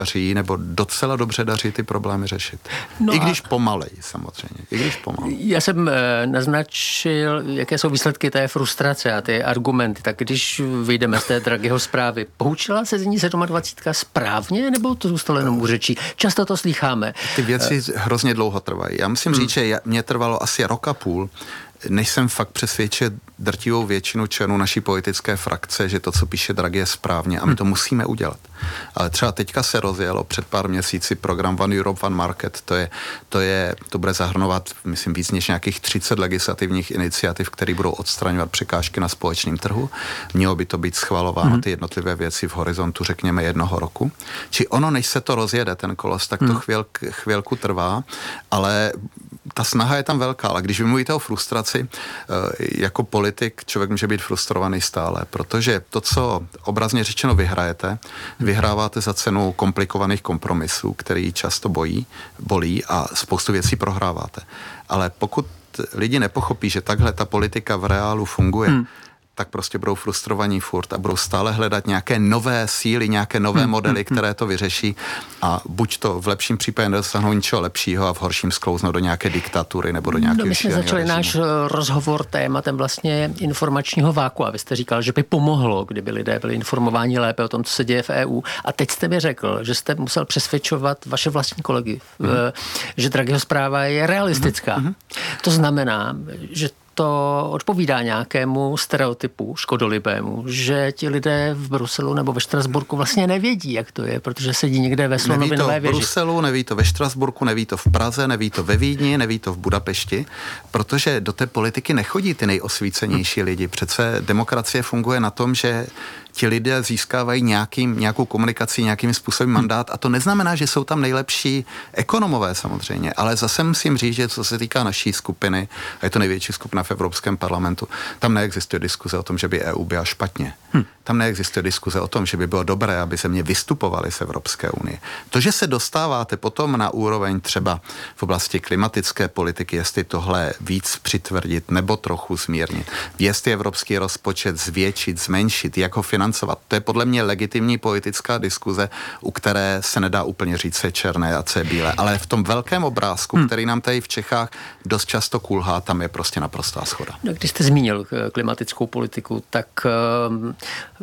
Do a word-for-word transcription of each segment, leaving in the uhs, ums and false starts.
daří, nebo docela dobře daří ty problémy řešit. No I když pomalej, samozřejmě. I když pomalej. Já jsem e, naznačil, jaké jsou výsledky té frustrace a ty argumenty. Tak když vyjdeme z té Draghiho zprávy, poučila se z ní dvacet sedm správně, nebo to zůstalo jenom u řečí? Často to slýcháme. Ty věci e... hrozně dlouho trvají. Já musím hmm. říct, že mě trvalo asi rok a půl, než jsem fakt přesvědčil drtivou většinu členů naší politické frakce, že to, co píše Draghi, je správně a my to musíme udělat. Ale třeba teďka se rozjelo před pár měsíci program One Europe, One Market. To je, to je, to bude zahrnovat, myslím, víc než nějakých třicet legislativních iniciativ, které budou odstraňovat překážky na společném trhu. Mělo by to být schvalováno ty jednotlivé věci v horizontu, řekněme, jednoho roku. Či ono, než se to rozjede, ten kolos, tak to chvíl, chvílku trvá, ale ta snaha je tam velká. Ale když vy mluvíte o frustraci, jako politik člověk může být frustrovaný stále, protože to, co obrazně řečeno vyhrajete, vyhráváte za cenu komplikovaných kompromisů, který často bojí, bolí a spoustu věcí prohráváte. Ale pokud lidi nepochopí, že takhle ta politika v reálu funguje, hmm. tak prostě budou frustrovaní furt a budou stále hledat nějaké nové síly, nějaké nové modely, které to vyřeší a buď to v lepším případě nedosáhnou ničeho lepšího a v horším sklouznou do nějaké diktatury nebo do nějakého no, my jsme začali režimu. Náš rozhovor tématem vlastně informačního váku a vy jste říkal, že by pomohlo, kdyby lidé byli informováni lépe o tom, co se děje v E U. A teď jste mi řekl, že jste musel přesvědčovat vaše vlastní kolegy, mm. že Draghiho zpráva je realistická. Mm. To znamená, že to odpovídá nějakému stereotypu škodolibému, že ti lidé v Bruselu nebo ve Štrasburku vlastně nevědí, jak to je, protože sedí někde ve Slonovinové věži. Neví to v Bruselu, neví to ve Štrasburku, neví to v Praze, neví to ve Vídni, neví to v Budapešti, protože do té politiky nechodí ty nejosvícenější lidi. Přece demokracie funguje na tom, že ti lidé získávají nějakým, nějakou komunikaci, nějakým způsobem mandát a to neznamená, že jsou tam nejlepší ekonomové samozřejmě, ale zase musím říct, že co se týká naší skupiny, a je to největší skupina v Evropském parlamentu, tam neexistuje diskuze o tom, že by E U byla špatně. Hm. Tam neexistuje diskuze o tom, že by bylo dobré, aby země vystupovaly z Evropské unie. To, že se dostáváte potom na úroveň třeba v oblasti klimatické politiky, jestli tohle víc přitvrdit nebo trochu zmírnit, jestli evropský rozpočet zvětšit, zmenšit, jak ho financovat, to je podle mě legitimní politická diskuze, u které se nedá úplně říct, co je černé a co je bílé. Ale v tom velkém obrázku, hmm. který nám tady v Čechách dost často kulhá, tam je prostě naprostá shoda. No, když jste zmínil klimatickou politiku, tak um,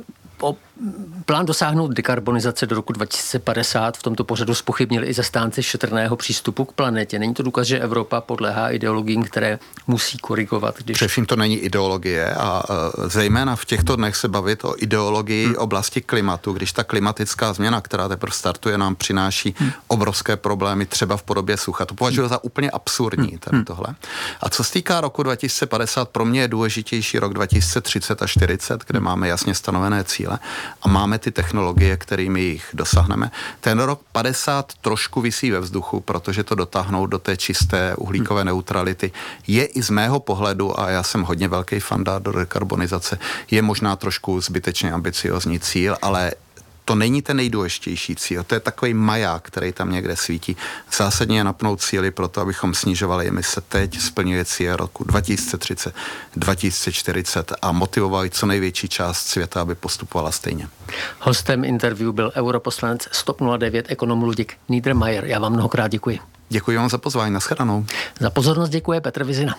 o plán dosáhnout dekarbonizace do roku dva tisíce padesát v tomto pořadu zpochybnili i zastánci šetrného přístupu k planetě. Není to důkaz, že Evropa podléhá ideologiím, které musí korigovat? Když... Především to není ideologie a uh, zejména v těchto dnech se bavit o ideologii hmm. oblasti klimatu, když ta klimatická změna, která teprve startuje, nám přináší hmm. obrovské problémy třeba v podobě sucha. To považuji hmm. za úplně absurdní tady tohle. A co se týká roku dva tisíce padesát, pro mě je důležitější rok dva tisíce třicet a čtyřicet, kde máme jasně stanovené cíle a máme ty technologie, kterými jich dosáhneme. Ten rok padesát trošku visí ve vzduchu, protože to dotáhnout do té čisté uhlíkové neutrality je i z mého pohledu, a já jsem hodně velký fandát do dekarbonizace, je možná trošku zbytečně ambiciozní cíl, ale to není ten nejdůležitější cíl. To je takový maják, který tam někde svítí. Zásadně je napnout cíly pro to, abychom snižovali emise teď, splňuje cíle roku dva tisíce třicet, dva tisíce čtyřicet a motivovali co největší část světa, aby postupovala stejně. Hostem interview byl europoslanec S T O P nula devět ekonom Luděk Niedermayer. Já vám mnohokrát děkuji. Děkuji vám za pozvání. Nashledanou. Za pozornost děkuje Petr Vizina.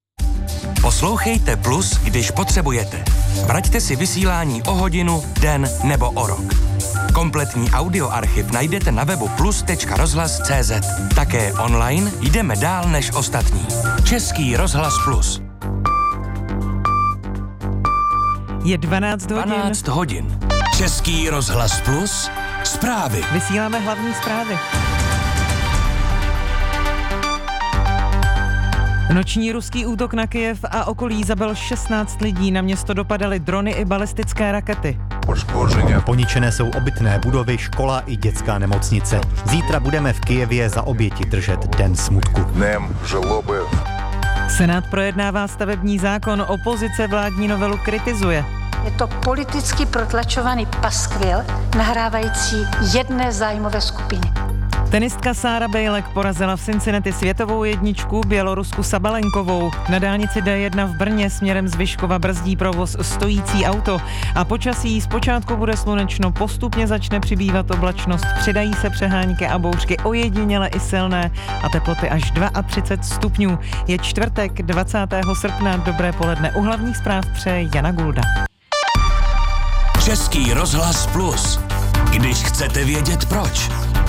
Poslouchejte Plus, když potřebujete. Vraťte si vysílání o hodinu, den nebo o rok. Kompletní audioarchiv najdete na webu plus tečka rozhlas tečka cé zet. Také online jdeme dál než ostatní. Český rozhlas Plus. Je dvanáct hodin. dvanáct hodin. Český rozhlas Plus. Zprávy. Vysíláme hlavní zprávy. Noční ruský útok na Kyjev a okolí zabil šestnáct lidí, na město dopadaly drony i balistické rakety. Poničené jsou obytné budovy, škola i dětská nemocnice. Zítra budeme v Kyjevě za oběti držet den smutku. Senát projednává stavební zákon, opozice vládní novelu kritizuje. Je to politicky protlačovaný paskvil, nahrávající jedné zájmové skupině. Tenistka Sára Bejlek porazila v Cincinnati světovou jedničku Bělorusku Sabalenkovou. Na dálnici D jedna v Brně směrem z Vyškova brzdí provoz stojící auto a počasí zpočátku bude slunečno, postupně začne přibývat oblačnost, přidají se přehánky a bouřky, ojediněle i silné a teploty až třicet dva stupňů. Je čtvrtek dvacátého srpna, dobré poledne. U hlavních zpráv přeje Jana Gulda. Český rozhlas Plus. Když chcete vědět proč.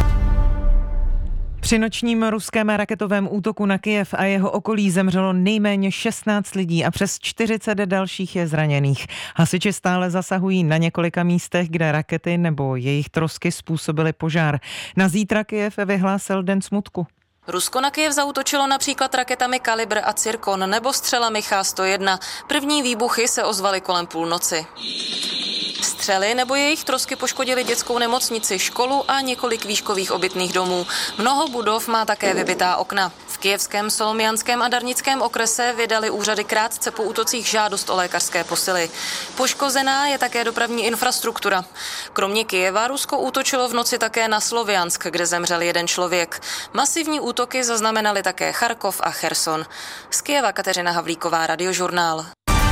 Při nočním ruském raketovém útoku na Kyjev a jeho okolí zemřelo nejméně šestnáct lidí a přes čtyřicet dalších je zraněných. Hasiči stále zasahují na několika místech, kde rakety nebo jejich trosky způsobily požár. Na zítra Kyjev vyhlásil den smutku. Rusko na Kyjev zaútočilo například raketami Kalibr a Cyrkon nebo střelami Ch sto jedna. První výbuchy se ozvaly kolem půlnoci. Střely nebo jejich trosky poškodily dětskou nemocnici, školu a několik výškových obytných domů. Mnoho budov má také vybitá okna. V kyjevském, Solomianském a Darnickém okrese vydali úřady krátce po útocích žádost o lékařské posily. Poškozená je také dopravní infrastruktura. Kromě Kyjeva Rusko útočilo v noci také na Sloviansk, kde zemřel jeden člověk. Masivní útoky zaznamenali také Charkov a Cherson. Z Kyjeva Kateřina Havlíková, Radiožurnál.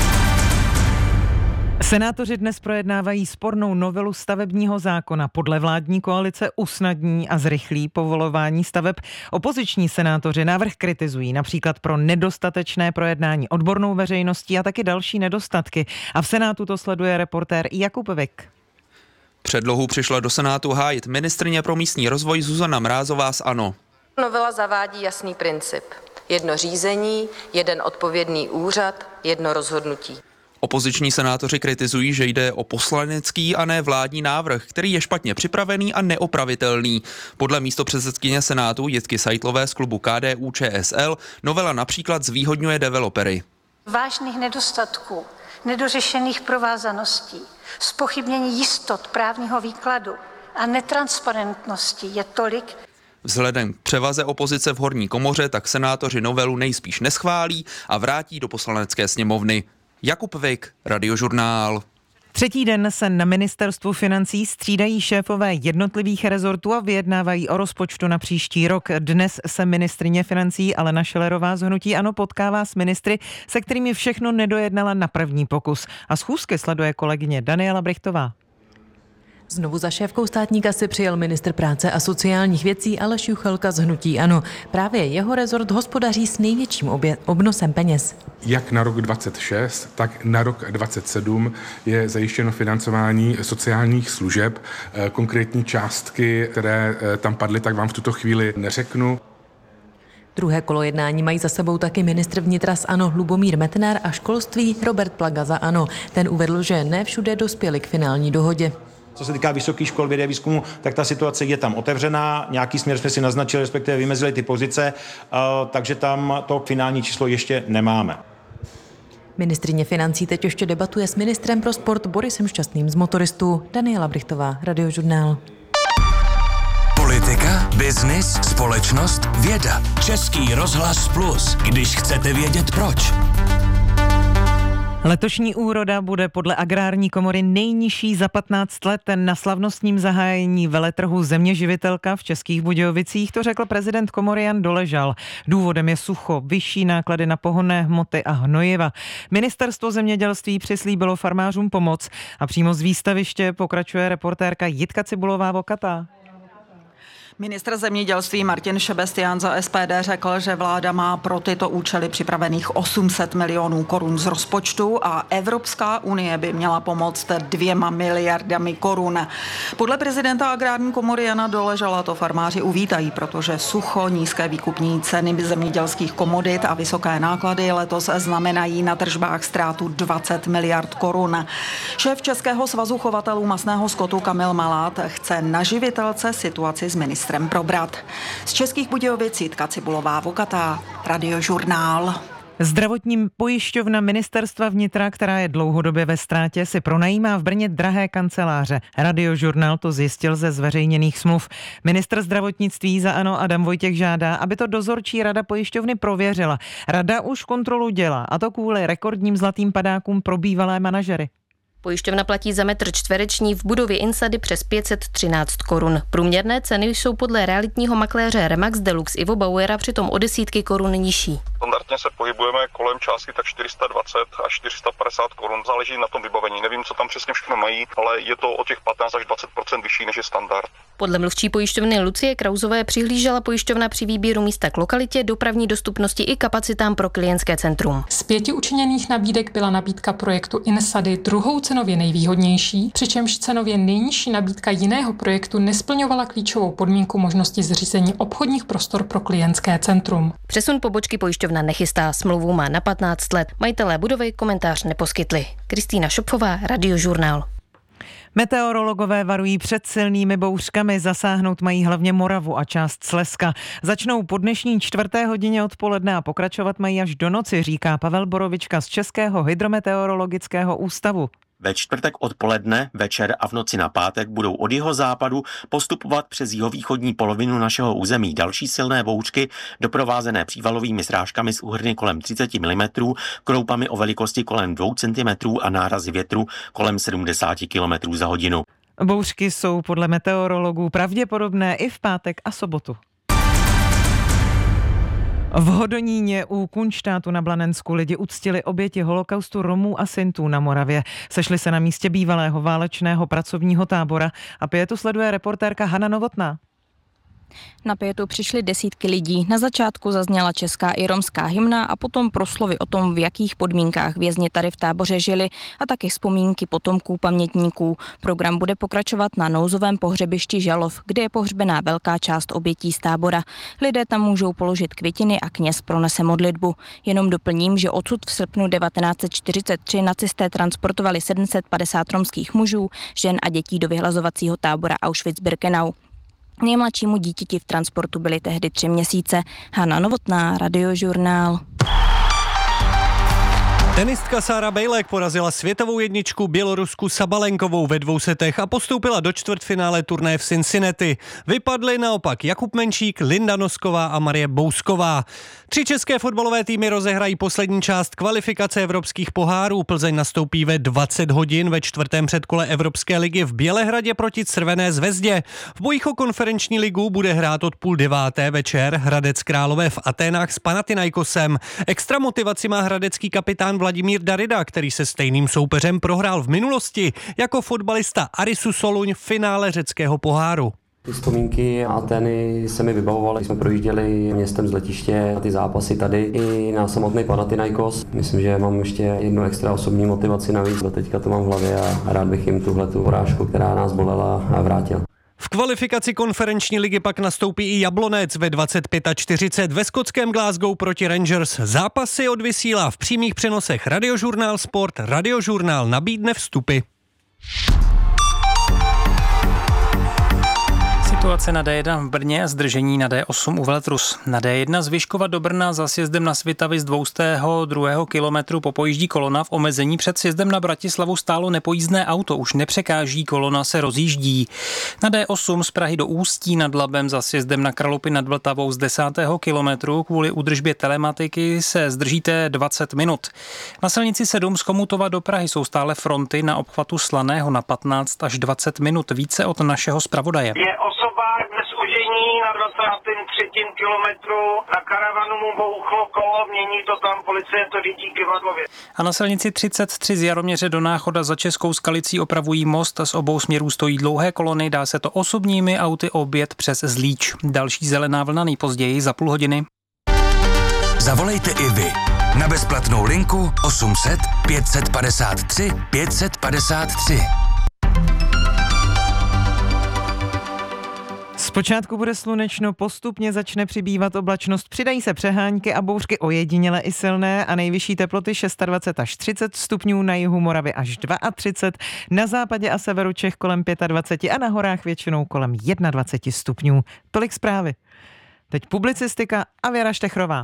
Senátoři dnes projednávají spornou novelu stavebního zákona. Podle vládní koalice usnadní a zrychlí povolování staveb. Opoziční senátoři návrh kritizují například pro nedostatečné projednání odbornou veřejností a taky další nedostatky. A v Senátu to sleduje reportér Jakub Vik. Předlohu přišla do Senátu hájit ministryně pro místní rozvoj Zuzana Mrázová z ANO. Novela zavádí jasný princip. Jedno řízení, jeden odpovědný úřad, jedno rozhodnutí. Opoziční senátoři kritizují, že jde o poslanecký a ne vládní návrh, který je špatně připravený a neopravitelný. Podle místopředsedkyně Senátu Jitky Sajtlové z klubu K D U Č S L novela například zvýhodňuje developery. Vážných nedostatků, nedořešených provázaností, zpochybnění jistot právního výkladu a netransparentnosti je tolik. Vzhledem k převaze opozice v horní komoře tak senátoři novelu nejspíš neschválí a vrátí do poslanecké sněmovny. Jakub Vik, Radiožurnál. Třetí den se na ministerstvu financí střídají šéfové jednotlivých rezortů a vyjednávají o rozpočtu na příští rok. Dnes se ministryně financí Alena Schillerová z hnutí ANO potkává s ministry, se kterými všechno nedojednala na první pokus. A schůzky sleduje kolegyně Daniela Brichtová. Znovu za šéfkou státní kasy přijel ministr práce a sociálních věcí Aleš Juchelka z hnutí ANO. Právě jeho rezort hospodaří s největším obje- obnosem peněz. Jak na rok dvacet šest, tak na rok dvacet sedm je zajištěno financování sociálních služeb. Konkrétní částky, které tam padly, tak vám v tuto chvíli neřeknu. Druhé kolo jednání mají za sebou taky ministr vnitra z ANO Lubomír Metnar a školství Robert Plaga za ANO. Ten uvedl, že ne všude dospěli k finální dohodě. Co se týká vysokých škol, vědy a výzkumu, tak ta situace je tam otevřená, nějaký směr jsme si naznačili, respektive vymezili ty pozice, takže tam to finální číslo ještě nemáme. Ministryně financí teď ještě debatuje s ministrem pro sport Borisem Šťastným z Motoristů. Daniela Brichtová, Radiožurnál. Politika, biznis, společnost, věda. Český rozhlas Plus, když chcete vědět proč. Letošní úroda bude podle Agrární komory nejnižší za patnáct let. Na slavnostním zahájení veletrhu Zeměživitelka v Českých Budějovicích to řekl prezident komory Jan Doležal. Důvodem je sucho, vyšší náklady na pohonné hmoty a hnojiva. Ministerstvo zemědělství přislíbilo farmářům pomoc a přímo z výstaviště pokračuje reportérka Jitka Cibulová-Vokatá. Ministr zemědělství Martin Šebestián za S P D řekl, že vláda má pro tyto účely připravených osm set milionů korun z rozpočtu a Evropská unie by měla pomoct dvěma miliardami korun. Podle prezidenta Agrární komory Jana Doležala to farmáři uvítají, protože sucho, nízké výkupní ceny zemědělských komodit a vysoké náklady letos znamenají na tržbách ztrátu dvacet miliard korun. Šéf Českého svazu chovatelů masného skotu Kamil Malát chce na živitelce situaci s ministrem probrat. Z Českých Budějovic Jitka Cibulová-Vokatá, Radiožurnál. Zdravotní pojišťovna ministerstva vnitra, která je dlouhodobě ve ztrátě, si pronajímá v Brně drahé kanceláře. Radiožurnál to zjistil ze zveřejněných smluv. Ministr zdravotnictví za ANO Adam Vojtěch žádá, aby to dozorčí rada pojišťovny prověřila. Rada už kontrolu dělá, a to kvůli rekordním zlatým padákům pro bývalé manažery. Pojišťovna platí za metr čtvereční v budově Insady přes pět set třináct korun. Průměrné ceny jsou podle realitního makléře Remax Deluxe Ivo Bauera přitom o desítky korun nižší. Standardně se pohybujeme kolem částky tak čtyři sta dvacet až čtyři sta padesát korun, záleží na tom vybavení. Nevím, co tam přesně všechno mají, ale je to o těch patnáct až dvacet procent vyšší, než je standard. Podle mluvčí pojišťovny Lucie Krauzové přihlížela pojišťovna při výběru místa k lokalitě, dopravní dostupnosti i kapacitám pro klientské centrum. Z pěti učiněných nabídek byla nabídka projektu Insady druhou cenově nejvýhodnější, přičemž cenově nejnižší nabídka jiného projektu nesplňovala klíčovou podmínku možnosti zřízení obchodních prostor pro klientské centrum. Přesun pobočky pojišťovna nechystá, smlouvu má na patnáct let. Majitelé budovy komentář neposkytli. Kristýna Šopfová, Radiožurnál. Meteorologové varují před silnými bouřkami, zasáhnout mají hlavně Moravu a část Slezska. Začnou po dnešní čtvrté hodině odpoledne a pokračovat mají až do noci, říká Pavel Borovička z Českého hydrometeorologického ústavu. Ve čtvrtek odpoledne, večer a v noci na pátek budou od jihozápadu postupovat přes jihovýchodní polovinu našeho území další silné bouřky, doprovázené přívalovými srážkami s úhrny kolem třicet milimetrů, kroupami o velikosti kolem dvou centimetrů a nárazy větru kolem sedmdesát kilometrů za hodinu. Bouřky jsou podle meteorologů pravděpodobné i v pátek a sobotu. V Hodoníně u Kunštátu na Blanensku lidi uctili oběti holokaustu Romů a Sintů na Moravě. Sešli se na místě bývalého válečného pracovního tábora a pietu sleduje reportérka Hana Novotná. Na pietu přišly desítky lidí. Na začátku zazněla česká i romská hymna a potom proslovy o tom, v jakých podmínkách vězni tady v táboře žili a taky vzpomínky potomků pamětníků. Program bude pokračovat na nouzovém pohřebišti Žalov, kde je pohřbená velká část obětí z tábora. Lidé tam můžou položit květiny a kněz pronese modlitbu. Jenom doplním, že odsud v srpnu devatenáct set čtyřicet tři nacisté transportovali sedm set padesát romských mužů, žen a dětí do vyhlazovacího tábora Auschwitz-Birkenau. Nejmladšímu dítěti v transportu byly tehdy tři měsíce. Hana Novotná, Radiožurnál. Tenistka Sára Bejlek porazila světovou jedničku Bělorusku Sabalenkovou ve dvou setech a postoupila do čtvrtfinále turnaje v Cincinnati. Vypadly naopak Jakub Menčík, Linda Nosková a Marie Bousková. Tři české fotbalové týmy rozehrají poslední část kvalifikace evropských pohárů. Plzeň nastoupí ve dvacet hodin ve čtvrtém předkole Evropské ligy v Bělehradě proti Crvené zvezdě. V bojích o konferenční ligu bude hrát od půl deváté večer Hradec Králové v Aténách s Panathinaikosem. Extra motivaci má hradecký kapitán Vladimír Darida, který se stejným soupeřem prohrál v minulosti jako fotbalista Arisu Soluň v finále řeckého poháru. Ty vzpomínky a Atény se mi vybavovaly. Jsme projížděli městem z letiště na ty zápasy tady i na samotný Panathinaikos. Myslím, že mám ještě jednu extra osobní motivaci navíc. Do teďka to mám v hlavě a rád bych jim tuhletu porážku, která nás bolela, vrátil. V kvalifikaci konferenční ligy pak nastoupí i Jablonec ve dvacet pět čtyřicet ve skotském Glasgow proti Rangers. Zápasy odvysílá v přímých přenosech Radiožurnál Sport. Radiožurnál nabídne vstupy. Situace na D jedna v Brně a zdržení na D osm u Veletrus. Na D jedna z Vyškova do Brna za sjezdem na Svitavy z dvoustého druhého kilometru popojíždí kolona. V omezení před sjezdem na Bratislavu stálo nepojízdné auto, už nepřekáží, kolona se rozjíždí. Na D osm z Prahy do Ústí nad Labem za sjezdem na Kralupy nad Vltavou z desátého kilometru kvůli údržbě telematiky se zdržíte dvacet minut. Na silnici sedm z Chomutova do Prahy jsou stále fronty na obchvatu Slaného na patnáct až dvacet minut. Více od našeho zpravodaje. Je osoba bez ožení na dvacátém třetím kilometru, na karavanu mu bouchlo kolo, mění to tam, policie to vidí kivadlově. A na silnici třicet tři z Jaroměře do Náchoda za Českou Skalicí opravují most, z obou směrů stojí dlouhé kolony, dá se to osobními auty objet přes Zlíč. Další zelená vlna nejpozději za půl hodiny. Zavolejte i vy na bezplatnou linku osm set pět set padesát tři pět set padesát tři. Zpočátku bude slunečno, postupně začne přibývat oblačnost, přidají se přehánky a bouřky ojediněle i silné a nejvyšší teploty dvacet šest až třicet stupňů, na jihu Moravy až třicet dva, na západě a severu Čech kolem dvacet pět a na horách většinou kolem dvacet jedna stupňů. Tolik zprávy. Teď publicistika a Věra Štechrová.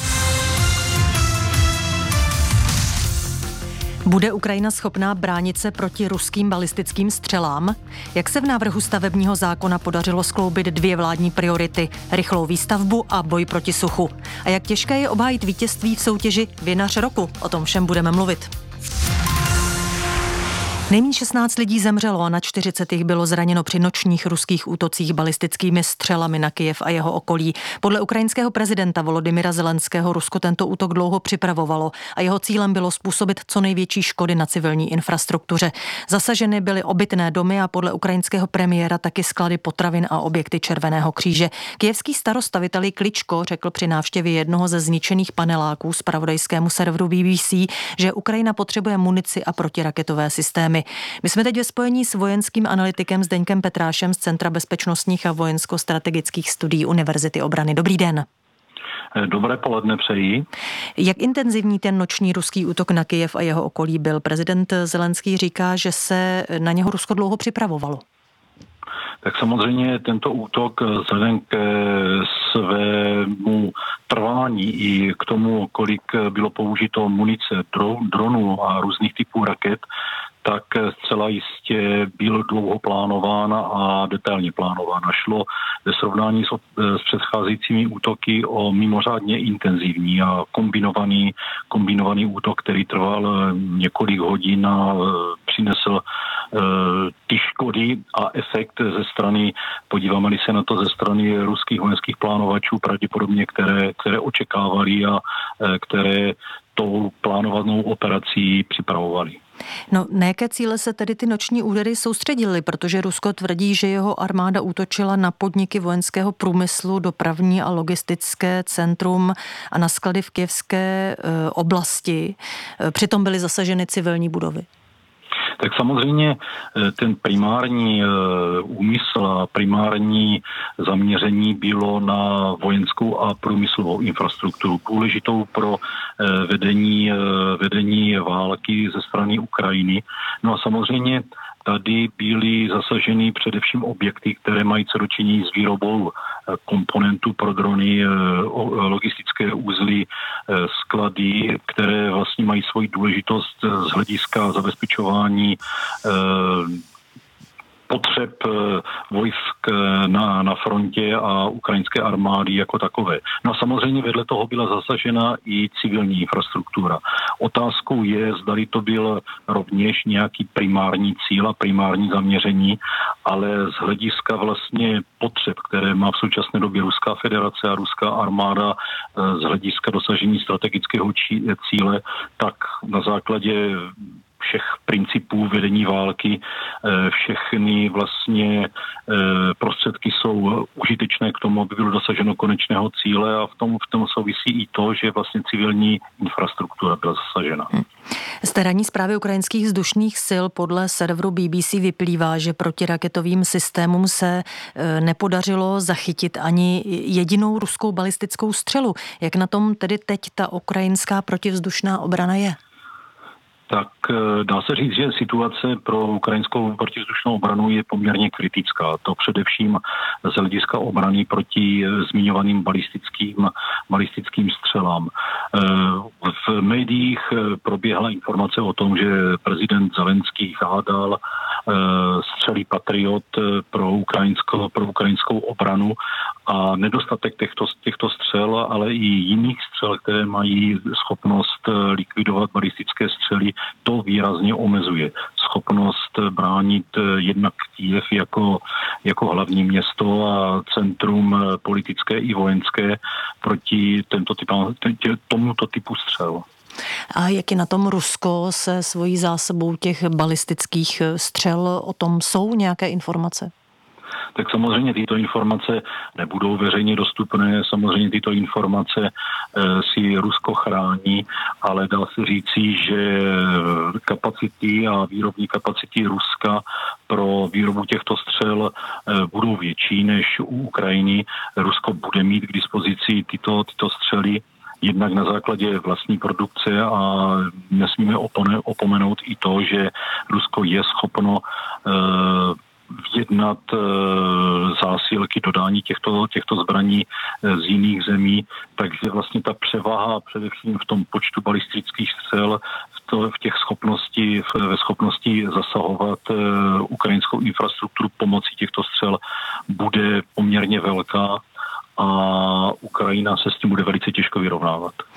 Bude Ukrajina schopná bránit se proti ruským balistickým střelám? Jak se v návrhu stavebního zákona podařilo skloubit dvě vládní priority, rychlou výstavbu a boj proti suchu? A jak těžké je obhájit vítězství v soutěži Vinař roku? O tom všem budeme mluvit. Nejméně šestnáct lidí zemřelo a na čtyřicet jich bylo zraněno při nočních ruských útocích balistickými střelami na Kyjev a jeho okolí. Podle ukrajinského prezidenta Volodymyra Zelenského Rusko tento útok dlouho připravovalo a jeho cílem bylo způsobit co největší škody na civilní infrastruktuře. Zasaženy byly obytné domy a podle ukrajinského premiéra taky sklady potravin a objekty Červeného kříže. Kyjevský starosta Vitalij Kličko řekl při návštěvě jednoho ze zničených paneláků zpravodajskému serveru B B C, že Ukrajina potřebuje munici a protiraketové systémy. My jsme teď ve spojení s vojenským analytikem Zdeňkem Petrášem z Centra bezpečnostních a vojensko-strategických studií Univerzity obrany. Dobrý den. Dobré poledne přeji. Jak intenzivní ten noční ruský útok na Kyjev a jeho okolí byl? Prezident Zelenský říká, že se na něho Rusko dlouho připravovalo. Tak samozřejmě tento útok vzhledem k svému trvání i k tomu, kolik bylo použito munice, dronů a různých typů raket, tak zcela jistě byl dlouho plánován a detailně plánován. Šlo ve srovnání s, s předcházejícími útoky o mimořádně intenzivní a kombinovaný, kombinovaný útok, který trval několik hodin a přinesl e, ty škody a efekt ze strany, podíváme-li se na to ze strany ruských vojenských plánovačů, pravděpodobně, které, které očekávali a e, které tou plánovanou operací připravovali. No, na jaké cíle se tedy ty noční údery soustředily? Protože Rusko tvrdí, že jeho armáda útočila na podniky vojenského průmyslu, dopravní a logistické centrum a na sklady v kyjevské e, oblasti. E, přitom byly zasaženy civilní budovy. Tak samozřejmě ten primární úmysl a primární zaměření bylo na vojenskou a průmyslovou infrastrukturu, důležitou pro vedení, vedení války ze strany Ukrajiny. No a samozřejmě tady byly zasaženy především objekty, které mají co dočinění s výrobou komponentů pro drony, logistické uzly, sklady, které vlastně mají svoji důležitost z hlediska zabezpečování potřeb vojsk na, na frontě a ukrajinské armády jako takové. No a samozřejmě vedle toho byla zasažena i civilní infrastruktura. Otázkou je, zdali to byl rovněž nějaký primární cíl a primární zaměření, ale z hlediska vlastně potřeb, které má v současné době Ruská federace a ruská armáda z hlediska dosažení strategického cíle, tak na základě všech principů vedení války, všechny vlastně prostředky jsou užitečné k tomu, aby bylo dosaženo konečného cíle a v tom, v tom souvisí i to, že vlastně civilní infrastruktura byla zasažena. Hmm. Z terénní zprávy ukrajinských vzdušných sil podle serveru B B C vyplývá, že protiraketovým systémům se nepodařilo zachytit ani jedinou ruskou balistickou střelu. Jak na tom tedy teď ta ukrajinská protivzdušná obrana je? Tak dá se říct, že situace pro ukrajinskou protivzdušnou obranu je poměrně kritická. To především z hlediska obrany proti zmiňovaným balistickým, balistickým střelám. V médiích proběhla informace o tom, že prezident Zelenský hádal střely Patriot pro, ukrajinsko, pro ukrajinskou obranu a nedostatek těchto, těchto střel, ale i jiných střel, které mají schopnost likvidovat balistické střely, to výrazně omezuje. Schopnost bránit jednak Kyjev jako, jako hlavní město a centrum politické i vojenské proti tento typ, tomuto typu střel. A jak je na tom Rusko se svojí zásobou těch balistických střel? O tom jsou nějaké informace? Tak samozřejmě tyto informace nebudou veřejně dostupné, samozřejmě tyto informace e, si Rusko chrání, ale dá se říci, že kapacity a výrobní kapacity Ruska pro výrobu těchto střel e, budou větší než u Ukrajiny. Rusko bude mít k dispozici tyto, tyto střely jednak na základě vlastní produkce a nesmíme opone, opomenout i to, že Rusko je schopno e, vyjednat e, zásilky dodání těchto, těchto zbraní e, z jiných zemí, takže vlastně ta převaha především v tom počtu balistických střel, v, to, v těch schopnosti, v, ve schopnosti zasahovat e, ukrajinskou infrastrukturu pomocí těchto střel bude poměrně velká a Ukrajina se s tím bude velice těžko vyrovnávat.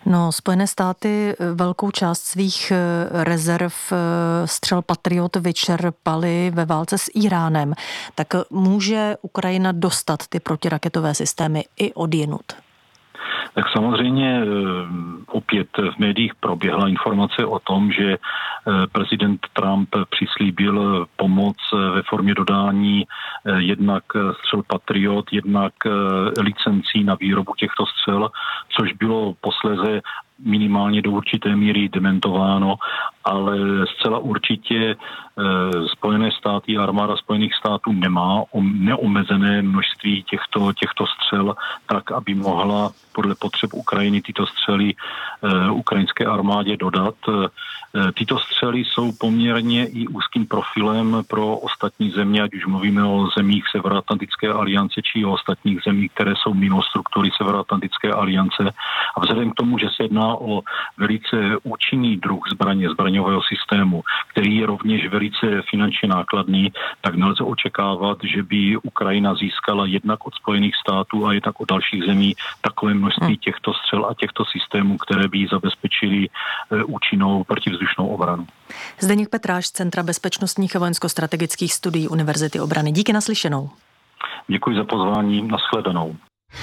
No, Spojené státy velkou část svých rezerv střel Patriot vyčerpaly ve válce s Iránem. Tak může Ukrajina dostat ty protiraketové systémy i odjinud? Tak samozřejmě opět v médiích proběhla informace o tom, že prezident Trump přislíbil pomoc ve formě dodání jednak střel Patriot, jednak licencí na výrobu těchto střel, což bylo posléze minimálně do určité míry dementováno, ale zcela určitě Spojené státy, armáda Spojených států nemá neomezené množství těchto, těchto střel, tak, aby mohla podle potřeb Ukrajiny tyto střely ukrajinské armádě dodat. Tyto střely jsou poměrně i úzkým profilem pro ostatní země, ať už mluvíme o zemích Severoatlantické aliance či o ostatních zemích, které jsou mimo struktury Severoatlantické aliance. A vzhledem k tomu, že se jedná o velice účinný druh zbraně, zbraňového systému, který je rovněž velice finančně nákladný, tak nelze očekávat, že by Ukrajina získala jednak od Spojených států a jednak od dalších zemí takové množství těchto střel a těchto systémů, které by zabezpečily účinnou protivzdušnou obranu. Zdeněk Petráš z Centra bezpečnostních a vojensko-strategických studií Univerzity obrany. Díky, naslyšenou. Děkuji za pozvání, nashledanou.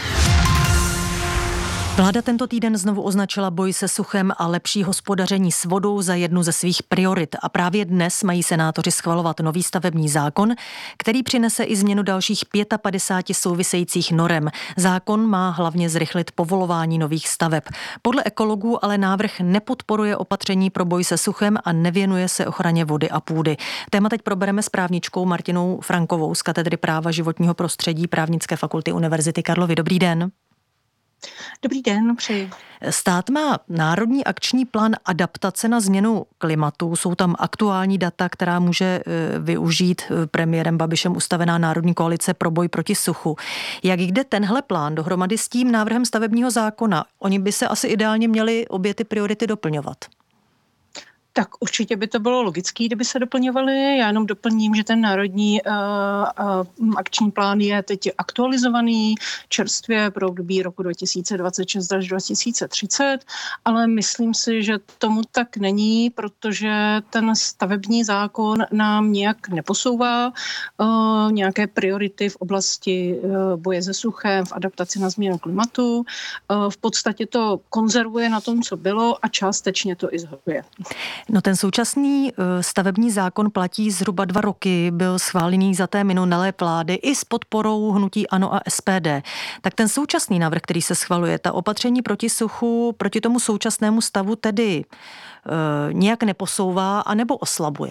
Vláda tento týden znovu označila boj se suchem a lepší hospodaření s vodou za jednu ze svých priorit. A právě dnes mají senátoři schvalovat nový stavební zákon, který přinese i změnu dalších padesát pět souvisejících norem. Zákon má hlavně zrychlit povolování nových staveb. Podle ekologů ale návrh nepodporuje opatření pro boj se suchem a nevěnuje se ochraně vody a půdy. Téma teď probereme s právničkou Martinou Frankovou z katedry práva životního prostředí Právnické fakulty Univerzity Karlovy. Dobrý den. Dobrý den, přeji. Stát má národní akční plán adaptace na změnu klimatu. Jsou tam aktuální data, která může využít premiérem Babišem ustavená Národní koalice pro boj proti suchu. Jak jde tenhle plán dohromady s tím návrhem stavebního zákona? Oni by se asi ideálně měli obě ty priority doplňovat. Tak určitě by to bylo logické, kdyby se doplňovaly. Já jenom doplním, že ten národní uh, uh, akční plán je teď aktualizovaný čerstvě pro období roku dva tisíce dvacet šest až dva tisíce třicet, ale myslím si, že tomu tak není, protože ten stavební zákon nám nějak neposouvá uh, nějaké priority v oblasti uh, boje se suchem, v adaptaci na změnu klimatu. Uh, v podstatě to konzervuje na tom, co bylo a částečně to i zhoruje. No ten současný stavební zákon platí zhruba dva roky, byl schválený za té minulé vlády i s podporou hnutí ANO a S P D. Tak ten současný návrh, který se schvaluje, ta opatření proti suchu, proti tomu současnému stavu tedy e, nějak neposouvá anebo oslabuje?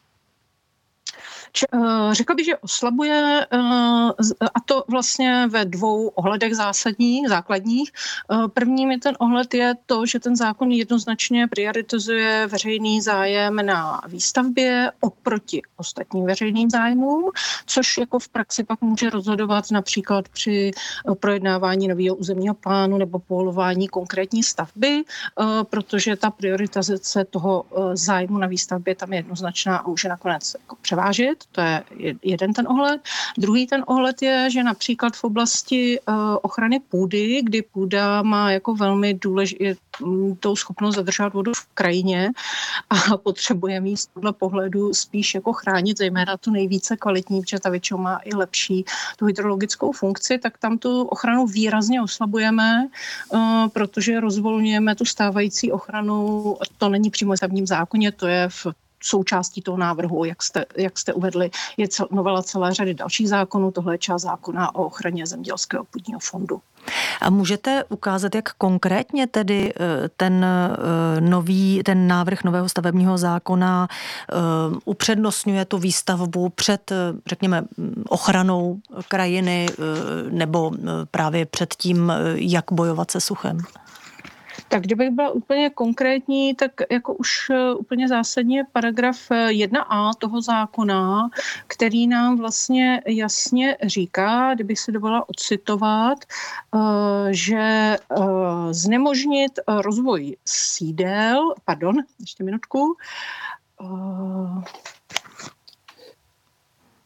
Řekla bych, že oslabuje, a to vlastně ve dvou ohledech zásadních, základních. Prvním je ten ohled je to, že ten zákon jednoznačně prioritizuje veřejný zájem na výstavbě oproti ostatním veřejným zájmům, což jako v praxi pak může rozhodovat například při projednávání nového územního plánu nebo povolování konkrétní stavby, protože ta prioritizace toho zájmu na výstavbě tam je jednoznačná a může nakonec jako převážit. To je jeden ten ohled. Druhý ten ohled je, že například v oblasti uh, ochrany půdy, kdy půda má jako velmi důležitou schopnost zadržovat vodu v krajině a potřebujeme ji z tohle pohledu spíš jako chránit, zejména tu nejvíce kvalitní, protože ta většinou má i lepší tu hydrologickou funkci, tak tam tu ochranu výrazně oslabujeme, uh, protože rozvolňujeme tu stávající ochranu. To není přímo v stavebním zákoně, to je v součástí toho návrhu, jak jste, jak jste uvedli, je cel, novela celé řady dalších zákonů, tohle je část zákona o ochraně zemědělského půdního fondu. A můžete ukázat, jak konkrétně tedy ten nový, ten návrh nového stavebního zákona upřednostňuje tu výstavbu před, řekněme, ochranou krajiny nebo právě před tím, jak bojovat se suchem? Tak kdybych byla úplně konkrétní, tak jako už úplně zásadně paragraf jedna a toho zákona, který nám vlastně jasně říká, kdybych se dovolila odcitovat, že znemožnit rozvoj sídel, pardon, ještě minutku,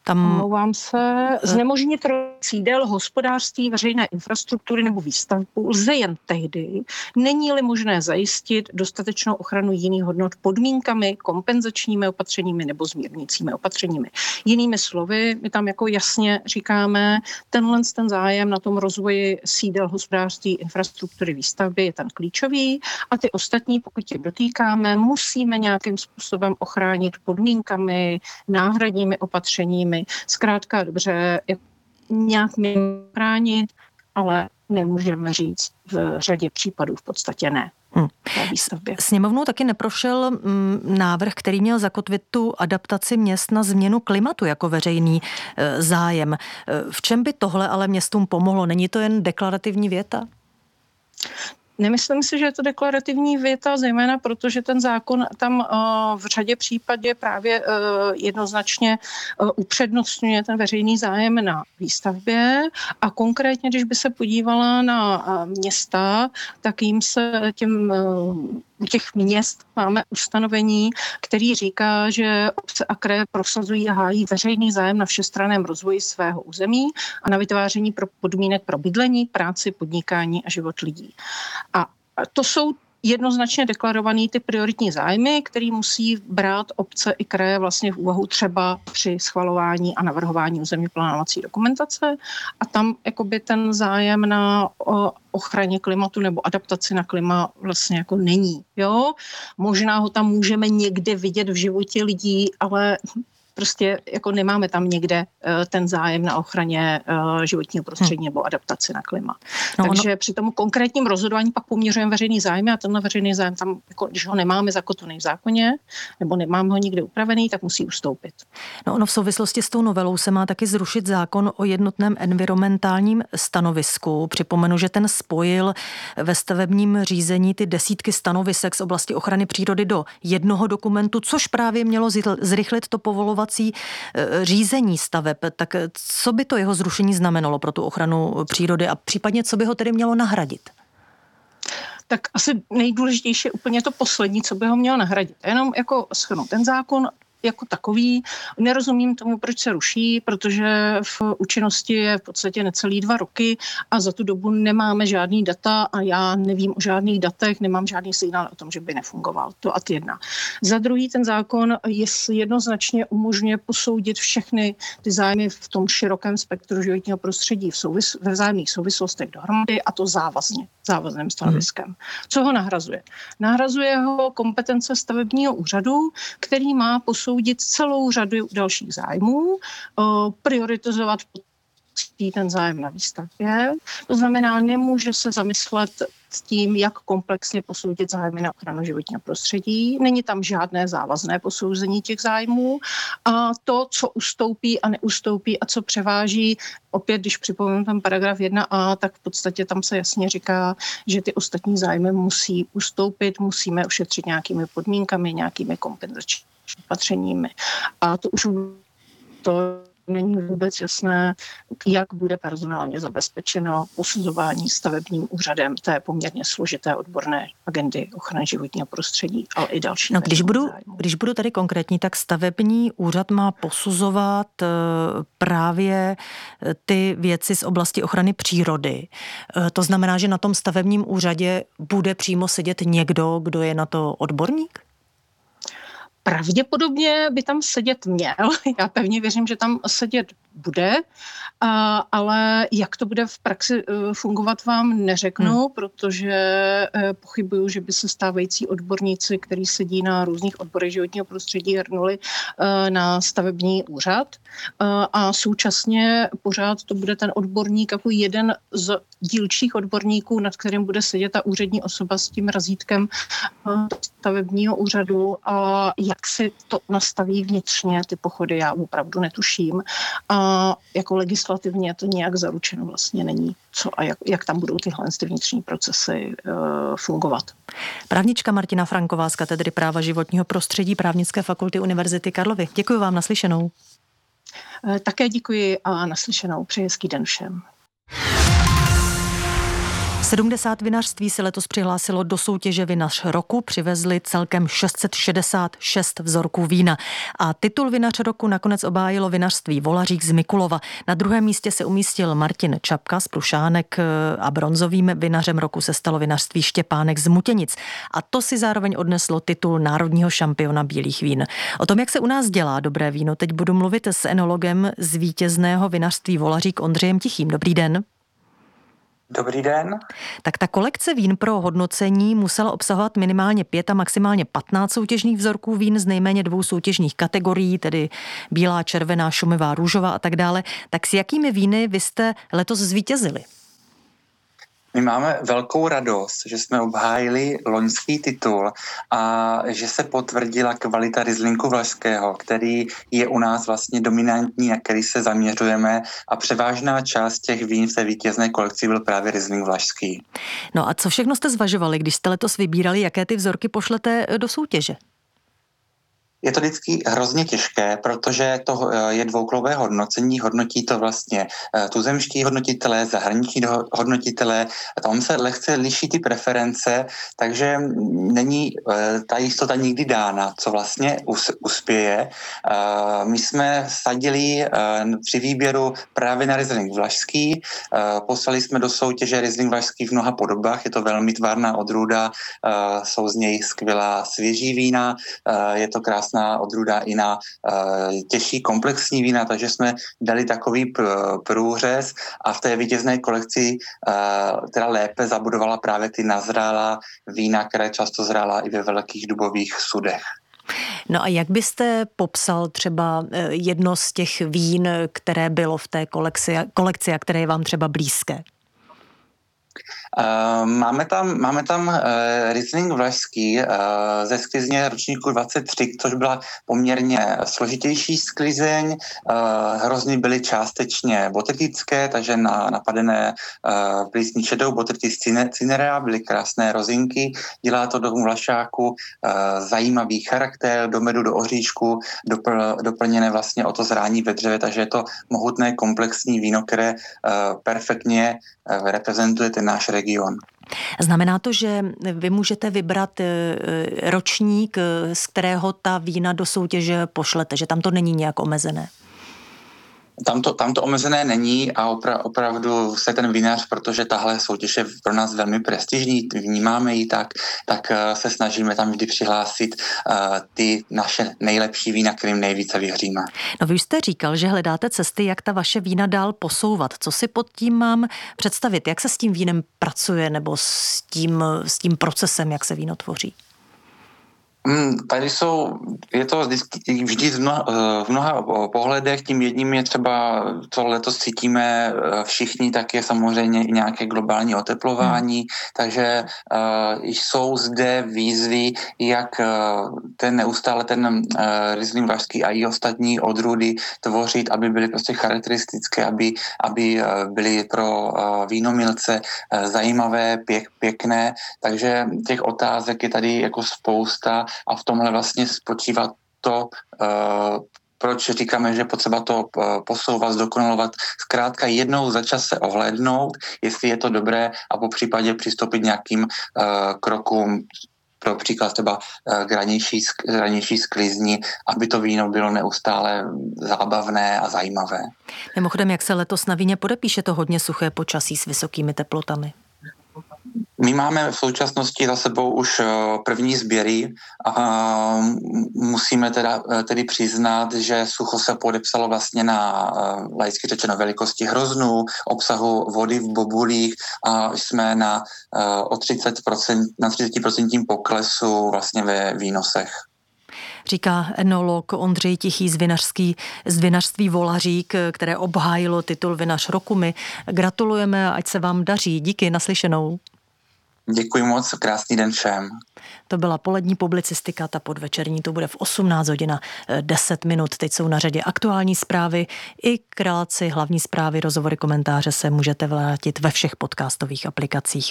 Tam... Omlouvám se. Znemožnit sídel, hospodářství, veřejné infrastruktury nebo výstavbu lze jen tehdy, není-li možné zajistit dostatečnou ochranu jiných hodnot podmínkami, kompenzačními opatřeními nebo zmírnícími opatřeními. Jinými slovy, my tam jako jasně říkáme, tenhle ten zájem na tom rozvoji sídel, hospodářství, infrastruktury, výstavby je ten klíčový a ty ostatní, pokud tě dotýkáme, musíme nějakým způsobem ochránit podmínkami, náhradními opatřeními. Zkrátka dobře, nějak mě chránit, ale nemůžeme říct v řadě případů v podstatě ne. Hmm. Sněmovnou taky neprošel m, návrh, který měl zakotvit tu adaptaci měst na změnu klimatu jako veřejný e, zájem. E, v čem by tohle ale městům pomohlo? Není to jen deklarativní věta? Nemyslím si, že je to deklarativní věta, zejména protože ten zákon tam v řadě případě právě jednoznačně upřednostňuje ten veřejný zájem na výstavbě a konkrétně, když by se podívala na města, tak jim se těm u těch měst máme ustanovení, který říká, že obce a kraje prosazují a hájí veřejný zájem na všestranném rozvoji svého území a na vytváření pro podmínek pro bydlení, práci, podnikání a život lidí. A to jsou jednoznačně deklarovaný ty prioritní zájmy, který musí brát obce i kraje vlastně v úvahu třeba při schvalování a navrhování územně plánovací dokumentace a tam jakoby ten zájem na ochraně klimatu nebo adaptaci na klima vlastně jako není. Jo? Možná ho tam můžeme někde vidět v životě lidí, ale prostě jako nemáme tam někde ten zájem na ochraně životního prostředí hmm. nebo adaptaci na klima. No, Takže ono... při tom konkrétním rozhodování pak poměřujeme veřejný zájem a tenhle veřejný zájem tam, jako, když ho nemáme zakotvený v zákoně nebo nemáme ho nikde upravený, tak musí ustoupit. No ono v souvislosti s tou novelou se má taky zrušit zákon o jednotném environmentálním stanovisku. Připomenu, že ten spojil ve stavebním řízení ty desítky stanovisek z oblasti ochrany přírody do jednoho dokumentu, což právě mělo zrychlit to povolovat řízení staveb, tak co by to jeho zrušení znamenalo pro tu ochranu přírody a případně co by ho tedy mělo nahradit? Tak asi nejdůležitější je úplně to poslední, co by ho mělo nahradit. Jenom jako shrnout ten zákon jako takový. Nerozumím tomu, proč se ruší, protože v účinnosti je v podstatě necelý dva roky a za tu dobu nemáme žádný data a já nevím o žádných datech, nemám žádný signál o tom, že by nefungoval. To ad jedna. Za druhý ten zákon jednoznačně umožňuje posoudit všechny ty zájmy v tom širokém spektru životního prostředí v souvis- ve vzájemných souvislostech dohromady a to závazně, závazným stanoviskem. Hmm. Co ho nahrazuje? Nahrazuje ho kompetence stavebního úřadu, který má posoudit celou řadu dalších zájmů, prioritizovat ten zájem na výstavbě. To znamená, nemůže se zamyslet s tím, jak komplexně posoudit zájmy na ochranu životního prostředí. Není tam žádné závazné posouzení těch zájmů a to, co ustoupí a neustoupí a co převáží, opět, když připomínám ten paragraf jedna a, tak v podstatě tam se jasně říká, že ty ostatní zájmy musí ustoupit, musíme ošetřit nějakými podmínkami, nějakými kompenzačními opatřeními. A to už to není vůbec jasné, jak bude personálně zabezpečeno posuzování stavebním úřadem té poměrně složité odborné agendy ochrany životního prostředí, ale i další. No, když budu, když budu tady konkrétní, tak stavební úřad má posuzovat právě ty věci z oblasti ochrany přírody. To znamená, že na tom stavebním úřadě bude přímo sedět někdo, kdo je na to odborník? Pravděpodobně by tam sedět měl. Já pevně věřím, že tam sedět bude, a, ale jak to bude v praxi fungovat, vám neřeknu, hmm. protože pochybuju, že by se stávající odborníci, kteří sedí na různých odborech životního prostředí, hrnuli na stavební úřad. A současně pořád to bude ten odborník jako jeden z dílčích odborníků, nad kterým bude sedět ta úřední osoba s tím razítkem stavebního úřadu a jak si to nastaví vnitřně ty pochody, já opravdu netuším. A jako legislativně to nějak zaručeno vlastně není, co a jak, jak tam budou tyhle vnitřní procesy uh, fungovat. Právnička Martina Franková z katedry práva životního prostředí Právnické fakulty Univerzity Karlovy. Děkuji vám, naslyšenou. Uh, také děkuji a naslyšenou. Přeji hezký den všem. sedmdesát vinařství se letos přihlásilo do soutěže Vinař roku, přivezli celkem šest set šedesát šest vzorků vína. A titul Vinař roku nakonec obhájilo vinařství Volařík z Mikulova. Na druhém místě se umístil Martin Čapka z Prušánek a bronzovým vinařem roku se stalo vinařství Štěpánek z Mutěnic. A to si zároveň odneslo titul národního šampiona bílých vín. O tom, jak se u nás dělá dobré víno, teď budu mluvit s enologem z vítězného vinařství Volařík Ondřejem Tichým. Dobrý den. Dobrý den. Tak ta kolekce vín pro hodnocení musela obsahovat minimálně pět a maximálně patnáct soutěžních vzorků vín z nejméně dvou soutěžních kategorií, tedy bílá, červená, šumivá, růžová a tak dále. Tak s jakými víny vy jste letos zvítězili? My máme velkou radost, že jsme obhájili loňský titul a že se potvrdila kvalita Rieslinku vlašského, který je u nás vlastně dominantní, na který se zaměřujeme a převážná část těch vín v té vítězné kolekci byl právě Riesling vlašský. No a co všechno jste zvažovali, když jste letos vybírali, jaké ty vzorky pošlete do soutěže? Je to vždycky hrozně těžké, protože to je dvoukolové hodnocení, hodnotí to vlastně tuzemští hodnotitelé, zahraniční hodnotitelé, tam se lehce liší ty preference, takže není ta jistota nikdy dána, co vlastně uspěje. My jsme sadili při výběru právě na Riesling vlašský, poslali jsme do soutěže Riesling vlašský v mnoha podobách, je to velmi tvárná odrůda, jsou z něj skvělá svěží vína, je to krásná odrůda i na uh, těžší komplexní vína, takže jsme dali takový pr- průřez a v té vítězné kolekci uh, teda lépe zabudovala právě ty nazrálá vína, které často zrála i ve velkých dubových sudech. No a jak byste popsal třeba jedno z těch vín, které bylo v té kolekci, kolekci a které je vám třeba blízké? Uh, máme tam, máme tam uh, Riesling vlašský uh, ze sklizně ročníku dvacet tři, což byla poměrně složitější sklizeň. Uh, hrozny byly částečně botritické, takže na, napadené uh, plísní šedou botritis cinerea, byly krásné rozinky. Dělá to do vlašáku uh, zajímavý charakter, do medu, do oříšku, dopl, doplněné vlastně o to zrání ve dřevě, takže je to mohutné komplexní víno, které uh, perfektně uh, reprezentuje ten náš region. Znamená to, že vy můžete vybrat ročník, z kterého ta vína do soutěže pošlete, že tam to není nějak omezené? Tam to, tam to omezené není a opra, opravdu se ten vinař, protože tahle soutěž je pro nás velmi prestižní, vnímáme ji tak, tak se snažíme tam vždy přihlásit uh, ty naše nejlepší vína, kterým nejvíce věříme. No vy už jste říkal, že hledáte cesty, jak ta vaše vína dál posouvat. Co si pod tím mám představit? Jak se s tím vínem pracuje nebo s tím, s tím procesem, jak se víno tvoří? Tady jsou, je to vždy, vždy v, mnoha, v mnoha pohledech, tím jedním je třeba, co letos cítíme všichni, tak je samozřejmě i nějaké globální oteplování, hmm. takže uh, jsou zde výzvy, jak uh, ten neustále ten uh, Riesling vlašský a i ostatní odrůdy tvořit, aby byly prostě charakteristické, aby, aby uh, byly pro uh, vínomilce uh, zajímavé, pěk, pěkné, takže těch otázek je tady jako spousta. A v tomhle vlastně spočívá to, uh, proč říkáme, že je potřeba to uh, posouvat, zdokonalovat. Zkrátka jednou za čas se ohlédnout, jestli je to dobré a po případě přistoupit nějakým uh, krokům, pro příklad třeba uh, k ranější, ranější sklizni, aby to víno bylo neustále zábavné a zajímavé. Mimochodem, jak se letos na víně podepíše to hodně suché počasí s vysokými teplotami? My máme v současnosti za sebou už první sběry a musíme teda, tedy přiznat, že sucho se podepsalo vlastně na laicky řečeno velikosti hroznů, obsahu vody v bobulích a jsme na, o třicet procent, na třicet procent poklesu vlastně ve výnosech. Říká enolog Ondřej Tichý z, vinařský, z vinařství Volařík, které obhájilo titul Vinař roku. My gratulujeme a ať se vám daří. Díky, naslyšenou. Děkuji moc, krásný den všem. To byla polední publicistika, ta podvečerní, to bude v osmnáct hodin deset minut. Teď jsou na řadě aktuální zprávy i krátce hlavní zprávy, rozhovory, komentáře se můžete vrátit ve všech podcastových aplikacích.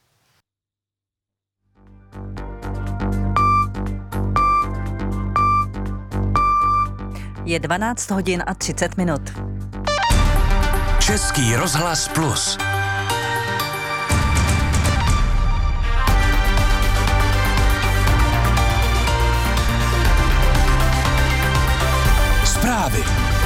Je dvanáct hodin a třicet minut. Český rozhlas Plus. zprávy.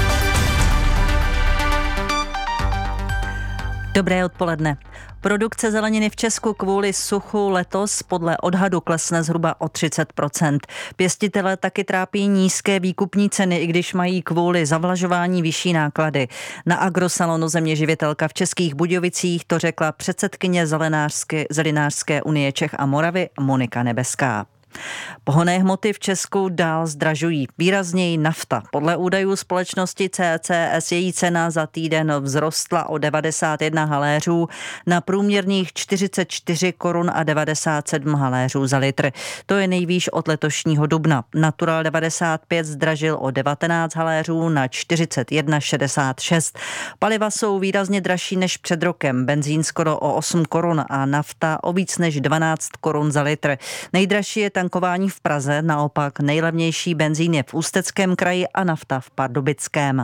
Dobré odpoledne. Produkce zeleniny v Česku kvůli suchu letos podle odhadu klesne zhruba o třicet procent. Pěstitele taky trápí nízké výkupní ceny, i když mají kvůli zavlažování vyšší náklady. Na agrosalonu Zeměživitelka v Českých Budějovicích to řekla předsedkyně Zelenářské, Zelinářské unie Čech a Moravy Monika Nebeská. Pohonné hmoty v Česku dál zdražují. Výrazněji nafta. Podle údajů společnosti C C S její cena za týden vzrostla o devadesát jedna haléřů na průměrných čtyřicet čtyři korun a devadesát sedm haléřů za litr. To je nejvýš od letošního dubna. Natural devadesát pět zdražil o devatenáct haléřů na čtyřicet jedna šedesát šest. Paliva jsou výrazně dražší než před rokem. Benzín skoro o osm korun a nafta o víc než dvanáct korun za litr. Nejdražší je tankování v Praze, naopak nejlevnější benzín je v Ústeckém kraji a nafta v Pardubickém.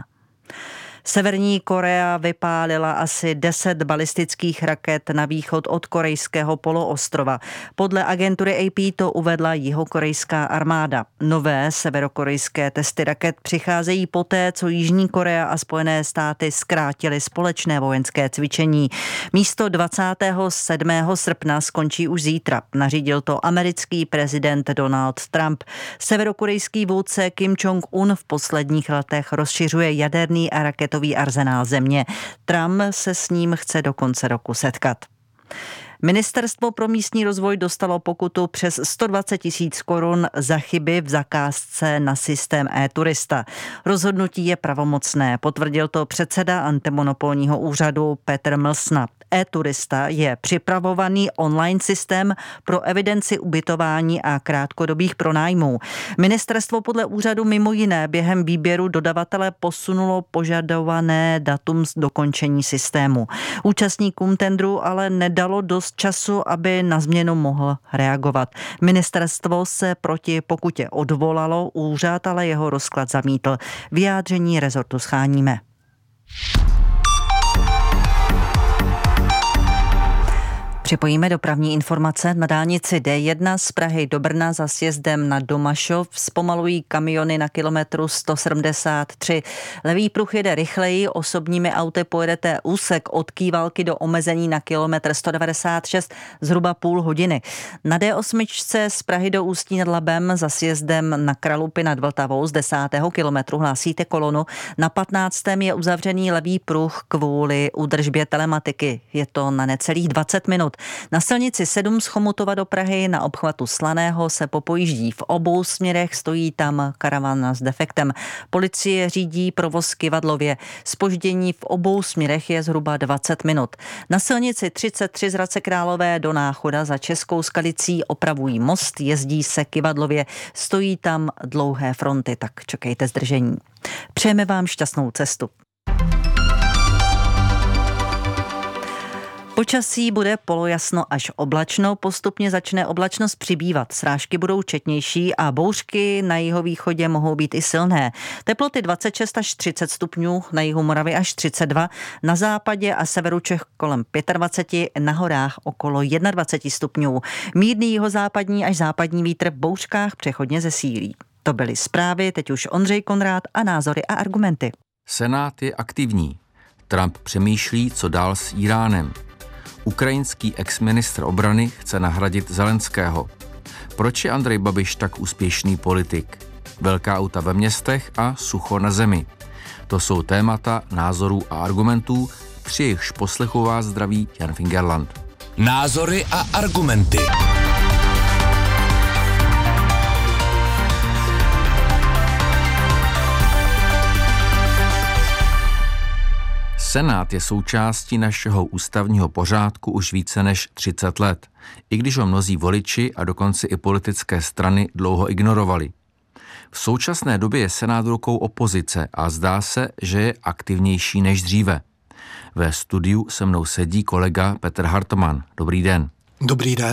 Severní Korea vypálila asi deset balistických raket na východ od korejského poloostrova. Podle agentury A P to uvedla jihokorejská armáda. Nové severokorejské testy raket přicházejí poté, co Jižní Korea a Spojené státy zkrátily společné vojenské cvičení. Místo dvacátého sedmého srpna skončí už zítra. Nařídil to americký prezident Donald Trump. Severokorejský vůdce Kim Jong-un v posledních letech rozšiřuje jaderný a raketový arzenál země. Trump se s ním chce do konce roku setkat. Ministerstvo pro místní rozvoj dostalo pokutu přes sto dvacet tisíc korun za chyby v zakázce na systém e-turista. Rozhodnutí je pravomocné, potvrdil to předseda antimonopolního úřadu Petr Mlsna. E-turista je připravovaný online systém pro evidenci ubytování a krátkodobých pronájmů. Ministerstvo podle úřadu mimo jiné během výběru dodavatele posunulo požadované datum dokončení systému. Účastníkům tendru ale nedalo dost času, aby na změnu mohl reagovat. Ministerstvo se proti pokutě odvolalo, úřad ale jeho rozklad zamítl. Vyjádření rezortu scháníme. Připojíme dopravní informace. Na dálnici D jedna z Prahy do Brna za sjezdem na Domašov zpomalují kamiony na kilometru sto sedmdesát tři. Levý pruh jede rychleji, osobními auty pojedete úsek od Kývalky do omezení na kilometr sto devadesát šest zhruba půl hodiny. Na D osm z Prahy do Ústí nad Labem za sjezdem na Kralupy nad Vltavou z desátého kilometru hlásíte kolonu. Na patnáctém je uzavřený levý pruh kvůli údržbě telematiky. Je to na necelých dvacet minut. Na silnici sedm z Chomutova do Prahy na obchvatu Slaného se popojíždí. V obou směrech stojí tam karavana s defektem. Policie řídí provoz Kyvadlově. Zpoždění v obou směrech je zhruba dvacet minut. Na silnici třicet tři z Hradce Králové do Náchoda za Českou Skalicí opravují most, jezdí se Kyvadlově. Stojí tam dlouhé fronty, tak čekejte zdržení. Přejeme vám šťastnou cestu. Počasí bude polojasno až oblačno, postupně začne oblačnost přibývat. Srážky budou četnější a bouřky na jihovýchodě mohou být i silné. Teploty dvacet šest až třicet stupňů, na jihu Moravy až třicet dva, na západě a severu Čech kolem dvacet pět, na horách okolo dvacet jedna stupňů. Mírný jihozápadní až západní vítr v bouřkách přechodně zesílí. To byly zprávy, teď už Ondřej Konrád a názory a argumenty. Senát je aktivní. Trump přemýšlí, co dál s Iránem. Ukrajinský ex-ministr obrany chce nahradit Zelenského. Proč je Andrej Babiš tak úspěšný politik? Velká auta ve městech a sucho na zemi. To jsou témata názorů a argumentů, při jejichž poslechu vás zdraví Jan Fingerland. Názory a argumenty. Senát je součástí našeho ústavního pořádku už více než třicet let, i když ho mnozí voliči a dokonce i politické strany dlouho ignorovali. V současné době je Senát v rukou opozice a zdá se, že je aktivnější než dříve. Ve studiu se mnou sedí kolega Petr Hartmann. Dobrý den. Dobrý den.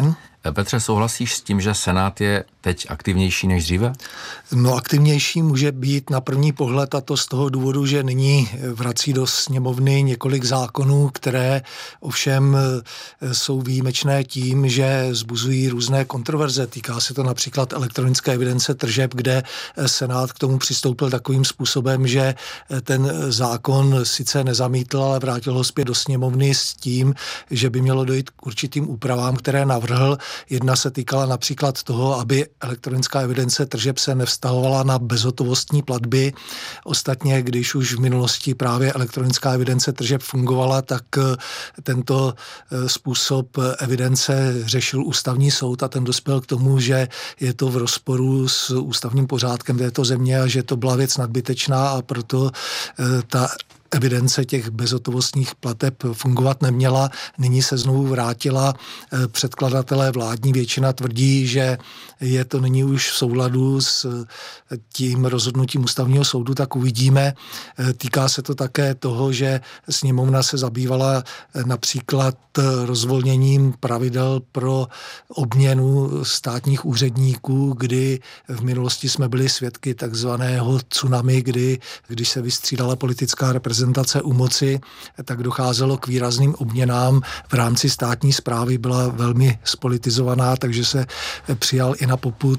Petře, souhlasíš s tím, že Senát je teď aktivnější než dříve? No, aktivnější může být na první pohled, a to z toho důvodu, že nyní vrací do sněmovny několik zákonů, které ovšem jsou výjimečné tím, že zbuzují různé kontroverze. Týká se to například elektronické evidence tržeb, kde Senát k tomu přistoupil takovým způsobem, že ten zákon sice nezamítl, ale vrátil ho zpět do sněmovny s tím, že by mělo dojít k určitým úpravám, které navrhl. Jedna se týkala například toho, aby elektronická evidence tržeb se nevztahovala na bezhotovostní platby. Ostatně, když už v minulosti právě elektronická evidence tržeb fungovala, tak tento způsob evidence řešil ústavní soud a ten dospěl k tomu, že je to v rozporu s ústavním pořádkem této země a že to byla věc nadbytečná a proto ta evidence těch bezhotovostních plateb fungovat neměla. Nyní se znovu vrátila. Předkladatelé, vládní většina tvrdí, že je to nyní už v souladu s tím rozhodnutím ústavního soudu, tak uvidíme. Týká se to také toho, že sněmovna se zabývala například rozvolněním pravidel pro obměnu státních úředníků, kdy v minulosti jsme byli svědky takzvaného tsunami, kdy, když se vystřídala politická reprezentace u moci, tak docházelo k výrazným obměnám. V rámci státní správy byla velmi spolitizovaná, takže se přijal i na popud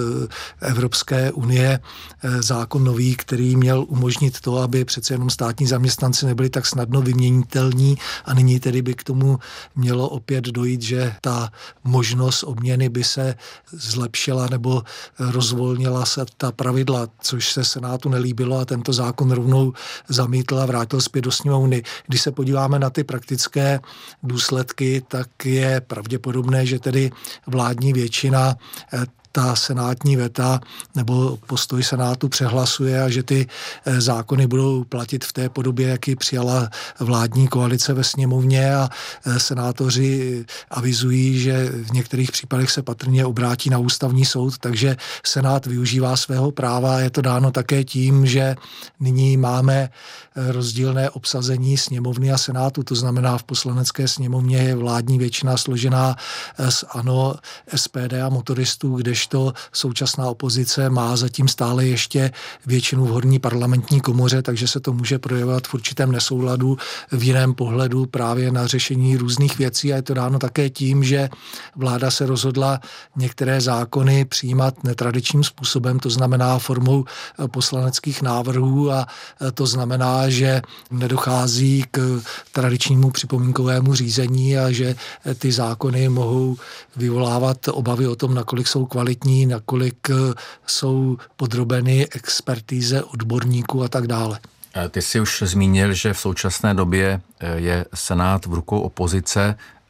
Evropské unie zákon nový, který měl umožnit to, aby přece jenom státní zaměstnanci nebyli tak snadno vyměnitelní a nyní tedy by k tomu mělo opět dojít, že ta možnost obměny by se zlepšila nebo rozvolnila se ta pravidla, což se Senátu nelíbilo a tento zákon rovnou zamítl a vrátil zpět do sněmovny. Když se podíváme na ty praktické důsledky, tak je pravděpodobné, že tedy vládní většina ta senátní veta nebo postoj Senátu přehlasuje a že ty zákony budou platit v té podobě, jak ji přijala vládní koalice ve sněmovně a senátoři avizují, že v některých případech se patrně obrátí na ústavní soud, takže Senát využívá svého práva a je to dáno také tím, že nyní máme rozdílné obsazení sněmovny a Senátu, to znamená v poslanecké sněmovně je vládní většina složená z ANO, S P D a motoristů, kdežto současná opozice má zatím stále ještě většinu v horní parlamentní komoře, takže se to může projevovat v určitém nesouladu, v jiném pohledu právě na řešení různých věcí a je to dáno také tím, že vláda se rozhodla některé zákony přijímat netradičním způsobem, to znamená formou poslaneckých návrhů a to znamená, že nedochází k tradičnímu připomínkovému řízení a že ty zákony mohou vyvolávat obavy o tom, nakolik jsou kvalitní, nakolik jsou podrobeny expertíze odborníků a tak dále. Ty jsi už zmínil, že v současné době je Senát v rukou opozice.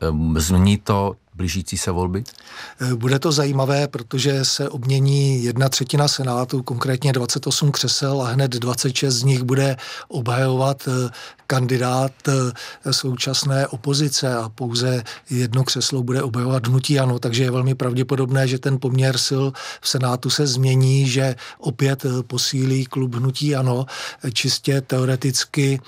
Změní to blížící se volby? Bude to zajímavé, protože se obmění jedna třetina Senátu, konkrétně dvacet osm křesel a hned dvacet šest z nich bude obhajovat kandidát současné opozice a pouze jedno křeslo bude obhajovat hnutí ANO, takže je velmi pravděpodobné, že ten poměr sil v Senátu se změní, že opět posílí klub hnutí ANO. Čistě teoreticky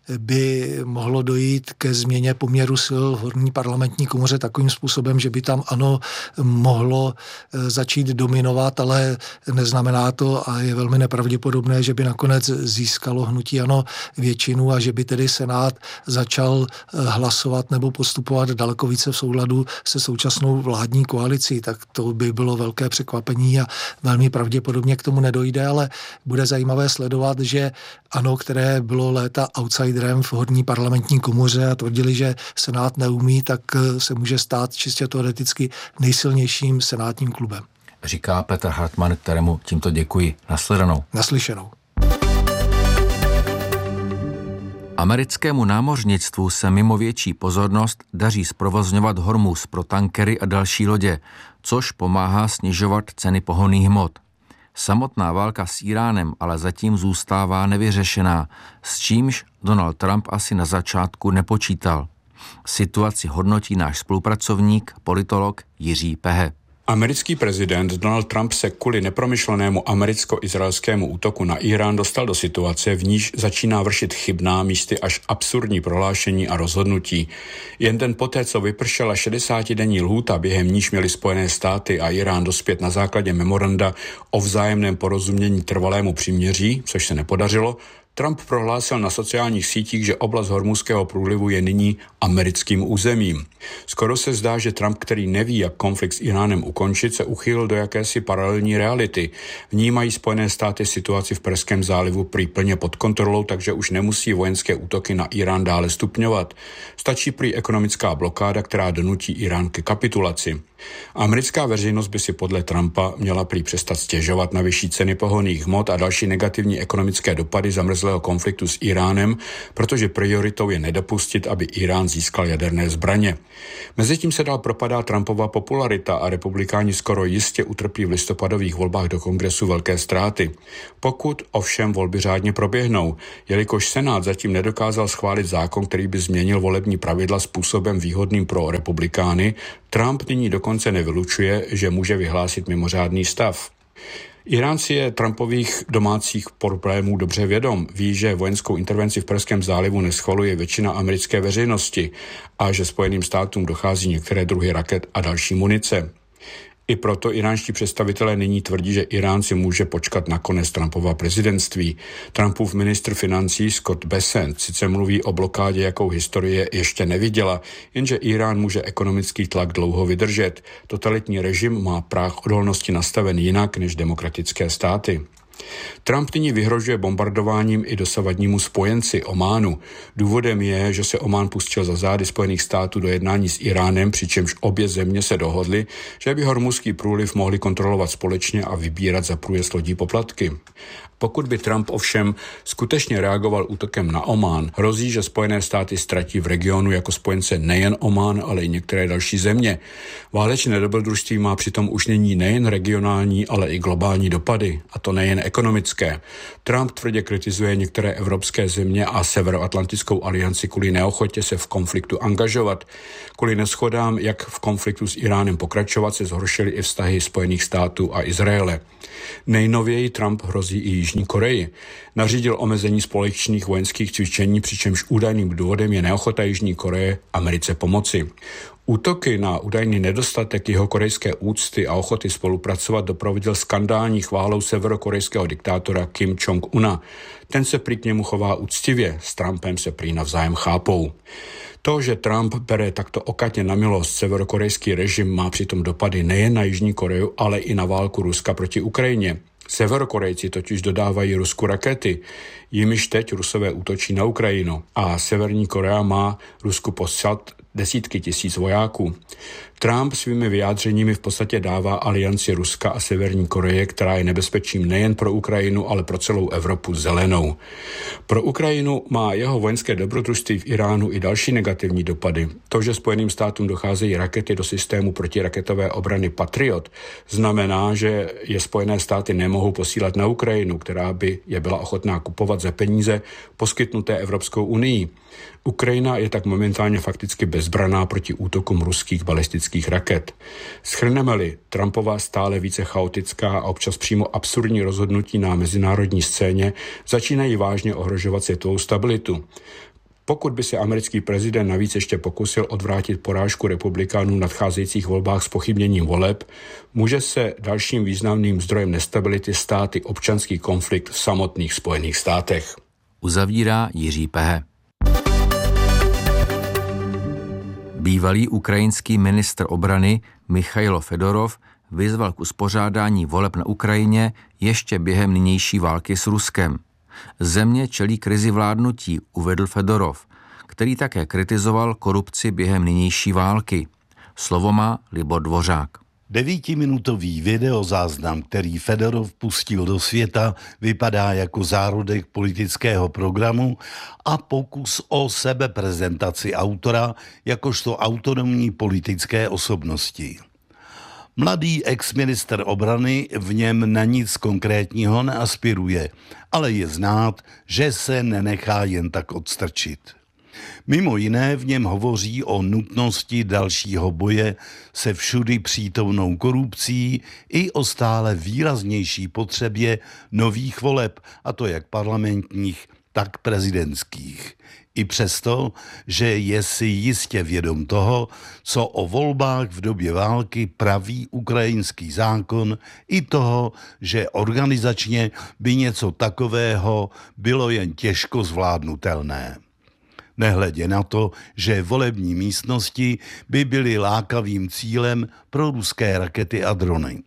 by mohlo dojít ke změně poměru sil v horní parlamentní komoře takovým způsobem, že by tam ANO mohlo začít dominovat, ale neznamená to a je velmi nepravděpodobné, že by nakonec získalo hnutí ANO většinu a že by tedy Senát začal hlasovat nebo postupovat daleko více v souladu se současnou vládní koalicí, tak to by bylo velké překvapení a velmi pravděpodobně k tomu nedojde, ale bude zajímavé sledovat, že ANO, které bylo léta outsiderem v horní parlamentní komoře a tvrdili, že Senát neumí, tak se může stát čistě teoreticky nejsilnějším senátním klubem. Říká Petr Hartmann, kterému tímto děkuji. Nasledanou. Naslyšenou. Americkému námořnictvu se mimo větší pozornost daří zprovozňovat Hormuz pro tankery a další lodě, což pomáhá snižovat ceny pohonných hmot. Samotná válka s Iránem ale zatím zůstává nevyřešená, s čímž Donald Trump asi na začátku nepočítal. Situaci hodnotí náš spolupracovník, politolog Jiří Pehe. Americký prezident Donald Trump se kvůli nepromyšlenému americko-izraelskému útoku na Irán dostal do situace, v níž začíná vršit chybná, místy až absurdní prohlášení a rozhodnutí. Jen den poté, co vypršela šedesátidenní lhůta, během níž měly Spojené státy a Irán dospět na základě memoranda o vzájemném porozumění trvalému příměří, což se nepodařilo, Trump prohlásil na sociálních sítích, že oblast Hormuzského průlivu je nyní americkým územím. Skoro se zdá, že Trump, který neví, jak konflikt s Iránem ukončit, se uchýlil do jakési paralelní reality. V ní mají Spojené státy situaci v Perském zálivu prý plně pod kontrolou, takže už nemusí vojenské útoky na Irán dále stupňovat. Stačí prý ekonomická blokáda, která donutí Irán ke kapitulaci. Americká veřejnost by si podle Trumpa měla prý přestat stěžovat na vyšší ceny pohonných hmot a další negativní ekonomické dopady zamrzlého konfliktu s Iránem, protože prioritou je nedopustit, aby Irán získal jaderné zbraně. Mezitím se dál propadá Trumpova popularita a republikáni skoro jistě utrpí v listopadových volbách do kongresu velké ztráty. Pokud ovšem volby řádně proběhnou, jelikož Senát zatím nedokázal schválit zákon, který by změnil volební pravidla způsobem výhodným pro republikány, Trump nyní dokonce nevylučuje, že může vyhlásit mimořádný stav. Irán si je Trumpových domácích problémů dobře vědom. Ví, že vojenskou intervenci v Perském zálivu neschvaluje většina americké veřejnosti a že Spojeným státům dochází některé druhy raket a další munice. I proto iránští představitelé nyní tvrdí, že Irán si může počkat na konec Trumpova prezidentství. Trumpův ministr financí Scott Bessent sice mluví o blokádě, jakou historie ještě neviděla, jenže Irán může ekonomický tlak dlouho vydržet. Totalitní režim má práh odolnosti nastaven jinak než demokratické státy. Trump nyní vyhrožuje bombardováním i dosavadnímu spojenci Ománu. Důvodem je, že se Omán pustil za zády Spojených států do jednání s Iránem, přičemž obě země se dohodly, že by Hormuzský průliv mohli kontrolovat společně a vybírat za průjezd lodí poplatky. Pokud by Trump ovšem skutečně reagoval útokem na Omán, hrozí, že Spojené státy ztratí v regionu jako spojence nejen Omán, ale i některé další země. Válečné dobrodružství má přitom už nyní nejen regionální, ale i globální dopady, a to nejen ekonomické. Trump tvrdě kritizuje některé evropské země a Severoatlantickou alianci kvůli neochotě se v konfliktu angažovat. Kvůli neshodám, jak v konfliktu s Iránem pokračovat, se zhoršily i vztahy Spojených států a Izraele. Nejnověji Trump hrozí i Jižní Koreji. Nařídil omezení společných vojenských cvičení, přičemž údajným důvodem je neochota Jižní Koreje Americe pomoci. Útoky na údajný nedostatek jihokorejské úcty a ochoty spolupracovat doprovodil skandální chválou severokorejského diktátora Kim Jong-una. Ten se prý k němu chová úctivě, s Trumpem se prý navzájem chápou. To, že Trump bere takto okatně na milost severokorejský režim, má přitom dopady nejen na Jižní Koreu, ale i na válku Ruska proti Ukrajině. Severokorejci totiž dodávají Rusku rakety, jimiž teď Rusové útočí na Ukrajinu a Severní Korea má Rusku poslat desítky tisíc vojáků. Trump svými vyjádřeními v podstatě dává alianci Ruska a Severní Koreje, která je nebezpečím nejen pro Ukrajinu, ale pro celou Evropu, zelenou. Pro Ukrajinu má jeho vojenské dobrodružství v Iránu i další negativní dopady. To, že Spojeným státům docházejí rakety do systému protiraketové obrany Patriot, znamená, že je Spojené státy nemohou posílat na Ukrajinu, která by je byla ochotná kupovat za peníze poskytnuté Evropskou unii. Ukrajina je tak momentálně fakticky bezbraná proti útokům ruských balistických raket. Shrneme-li Trumpova stále více chaotická a občas přímo absurdní rozhodnutí na mezinárodní scéně, začínají vážně ohrožovat světovou stabilitu. Pokud by se americký prezident navíc ještě pokusil odvrátit porážku republikánů v nadcházejících volbách s pochybněním voleb, může se dalším významným zdrojem nestability stát i občanský konflikt v samotných Spojených státech. Uzavírá Jiří Pehe. Bývalý ukrajinský ministr obrany Michailo Fedorov vyzval k uspořádání voleb na Ukrajině ještě během nynější války s Ruskem. Země čelí krizi vládnutí, uvedl Fedorov, který také kritizoval korupci během nynější války. Slovo má Libor Dvořák. Devítiminutový videozáznam, který Fedorov pustil do světa, vypadá jako zárodek politického programu a pokus o sebeprezentaci autora jakožto autonomní politické osobnosti. Mladý ex-ministr obrany v něm na nic konkrétního neaspiruje, ale je znát, že se nenechá jen tak odstrčit. Mimo jiné v něm hovoří o nutnosti dalšího boje se všudy přítomnou korupcí i o stále výraznější potřebě nových voleb, a to jak parlamentních, tak prezidentských. I přesto, že je si jistě vědom toho, co o volbách v době války praví ukrajinský zákon, i toho, že organizačně by něco takového bylo jen těžko zvládnutelné. Nehledě na to, že volební místnosti by byly lákavým cílem pro ruské rakety a drony.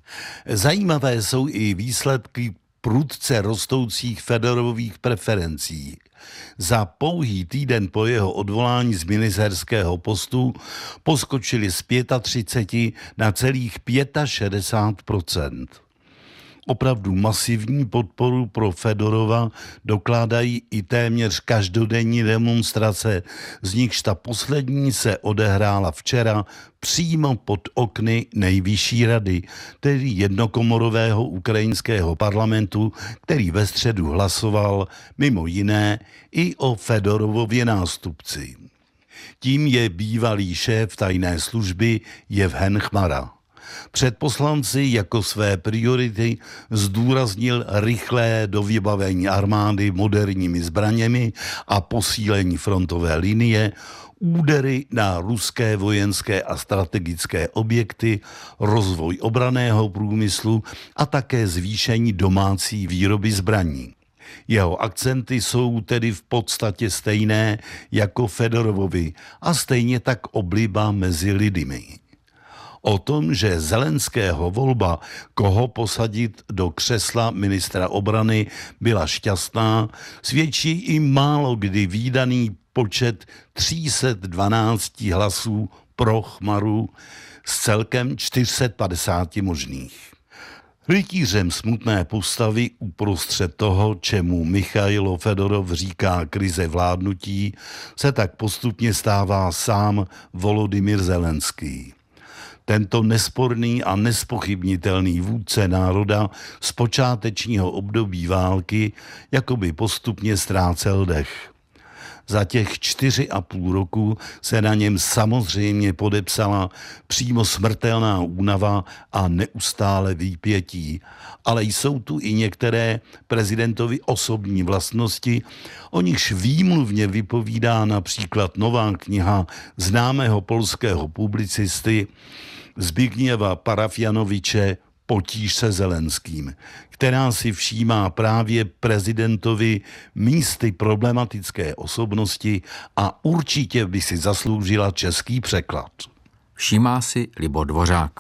Zajímavé jsou i výsledky prudce rostoucích Fedorových preferencí. Za pouhý týden po jeho odvolání z ministerského postu poskočili z třicet pět na celých šedesát pět procent. Opravdu masivní podporu pro Fedorova dokládají i téměř každodenní demonstrace, z nichž ta poslední se odehrála včera přímo pod okny Nejvyšší rady, tedy jednokomorového ukrajinského parlamentu, který ve středu hlasoval mimo jiné i o Fedorovově nástupci. Tím je bývalý šéf tajné služby Jevhen Chmara. Před poslanci jako své priority zdůraznil rychlé dovybavení armády moderními zbraněmi a posílení frontové linie, údery na ruské vojenské a strategické objekty, rozvoj obranného průmyslu a také zvýšení domácí výroby zbraní. Jeho akcenty jsou tedy v podstatě stejné jako Fedorovovi a stejně tak obliba mezi lidmi. O tom, že Zelenského volba, koho posadit do křesla ministra obrany, byla šťastná, svědčí i málo kdy vídaný počet tři sta dvanáct hlasů pro Chmaru z celkem čtyři sta padesát možných. Rytířem smutné postavy uprostřed toho, čemu Michailo Fedorov říká krize vládnutí, se tak postupně stává sám Volodymyr Zelenský. Tento nesporný a nespochybnitelný vůdce národa z počátečního období války jakoby postupně ztrácel dech. Za těch čtyři a půl roku se na něm samozřejmě podepsala přímo smrtelná únava a neustále výpětí, ale jsou tu i některé prezidentovy osobní vlastnosti, o nichž výmluvně vypovídá například nová kniha známého polského publicisty Zbigniewa Parafianoviče Potíž se Zelenským, která si všímá právě prezidentovi místy problematické osobnosti a určitě by si zasloužila český překlad. Všímá si Libor Dvořák.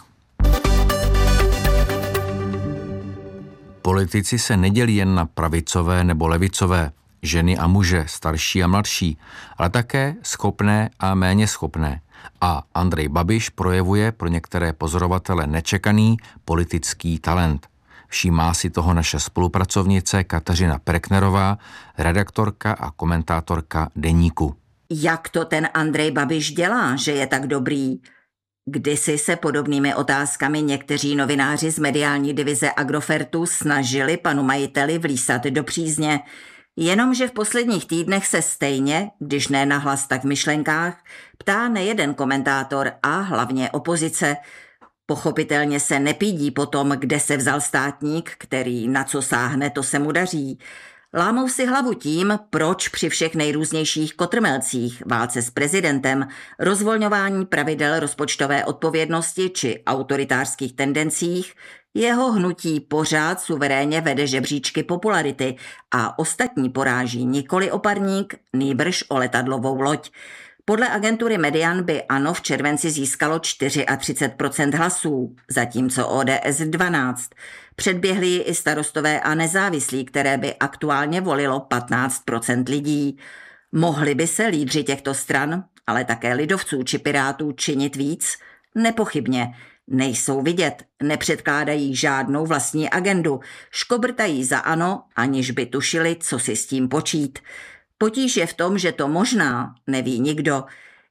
Politici se nedělí jen na pravicové nebo levicové, ženy a muže, starší a mladší, ale také schopné a méně schopné. A Andrej Babiš projevuje pro některé pozorovatele nečekaný politický talent. Všímá si toho naše spolupracovnice Kateřina Perknerová, redaktorka a komentátorka Deníku. Jak to ten Andrej Babiš dělá, že je tak dobrý? Kdysi se podobnými otázkami někteří novináři z mediální divize Agrofertu snažili panu majiteli vlísat do přízně, jenomže v posledních týdnech se stejně, když ne nahlas, tak v myšlenkách, ptá nejeden komentátor a hlavně opozice. Pochopitelně se nepídí po tom, kde se vzal státník, který na co sáhne, to se mu daří. Lámou si hlavu tím, proč při všech nejrůznějších kotrmelcích, válce s prezidentem, rozvolňování pravidel rozpočtové odpovědnosti či autoritářských tendencích jeho hnutí pořád suverénně vede žebříčky popularity a ostatní poráží nikoli o parník, nýbrž o letadlovou loď. Podle agentury Median by ANO v červenci získalo třicet čtyři procent hlasů, zatímco O D S dvanáct. Předběhli ji i starostové a nezávislí, které by aktuálně volilo patnáct procent lidí. Mohli by se lídři těchto stran, ale také lidovců či pirátů činit víc? Nepochybně. Nejsou vidět, nepředkládají žádnou vlastní agendu, škobrtají za ANO, aniž by tušili, co si s tím počít. Potíž je v tom, že to možná neví nikdo.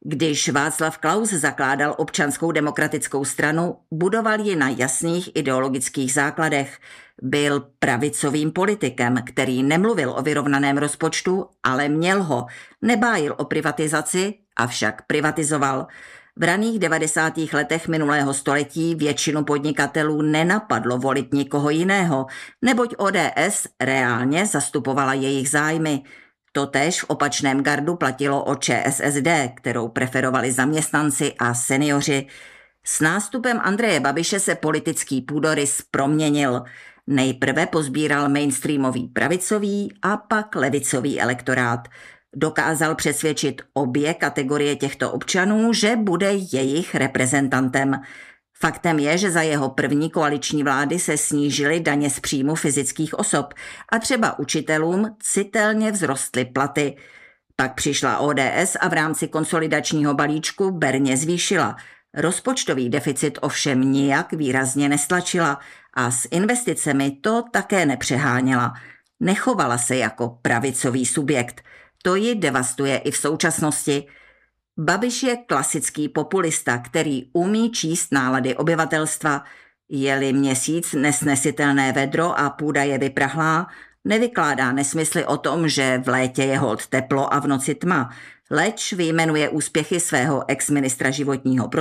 Když Václav Klaus zakládal Občanskou demokratickou stranu, budoval ji na jasných ideologických základech. Byl pravicovým politikem, který nemluvil o vyrovnaném rozpočtu, ale měl ho. Nebájil o privatizaci, avšak privatizoval. V raných devadesátých letech minulého století většinu podnikatelů nenapadlo volit nikoho jiného, neboť O D S reálně zastupovala jejich zájmy. Totéž v opačném gardu platilo o Č S S D, kterou preferovali zaměstnanci a seniori. S nástupem Andreje Babiše se politický půdorys proměnil. Nejprve pozbíral mainstreamový pravicový a pak levicový elektorát. Dokázal přesvědčit obě kategorie těchto občanů, že bude jejich reprezentantem. Faktem je, že za jeho první koaliční vlády se snížily daně z příjmu fyzických osob a třeba učitelům citelně vzrostly platy. Pak přišla O D S a v rámci konsolidačního balíčku berně zvýšila. Rozpočtový deficit ovšem nijak výrazně nestlačila a s investicemi to také nepřeháněla. Nechovala se jako pravicový subjekt. To ji devastuje i v současnosti. Babiš je klasický populista, který umí číst nálady obyvatelstva. Je-li měsíc nesnesitelné vedro a půda je vyprahlá, nevykládá nesmysly o tom, že v létě je holt teplo a v noci tma, leč vyjmenuje úspěchy svého ex-ministra životního prostředí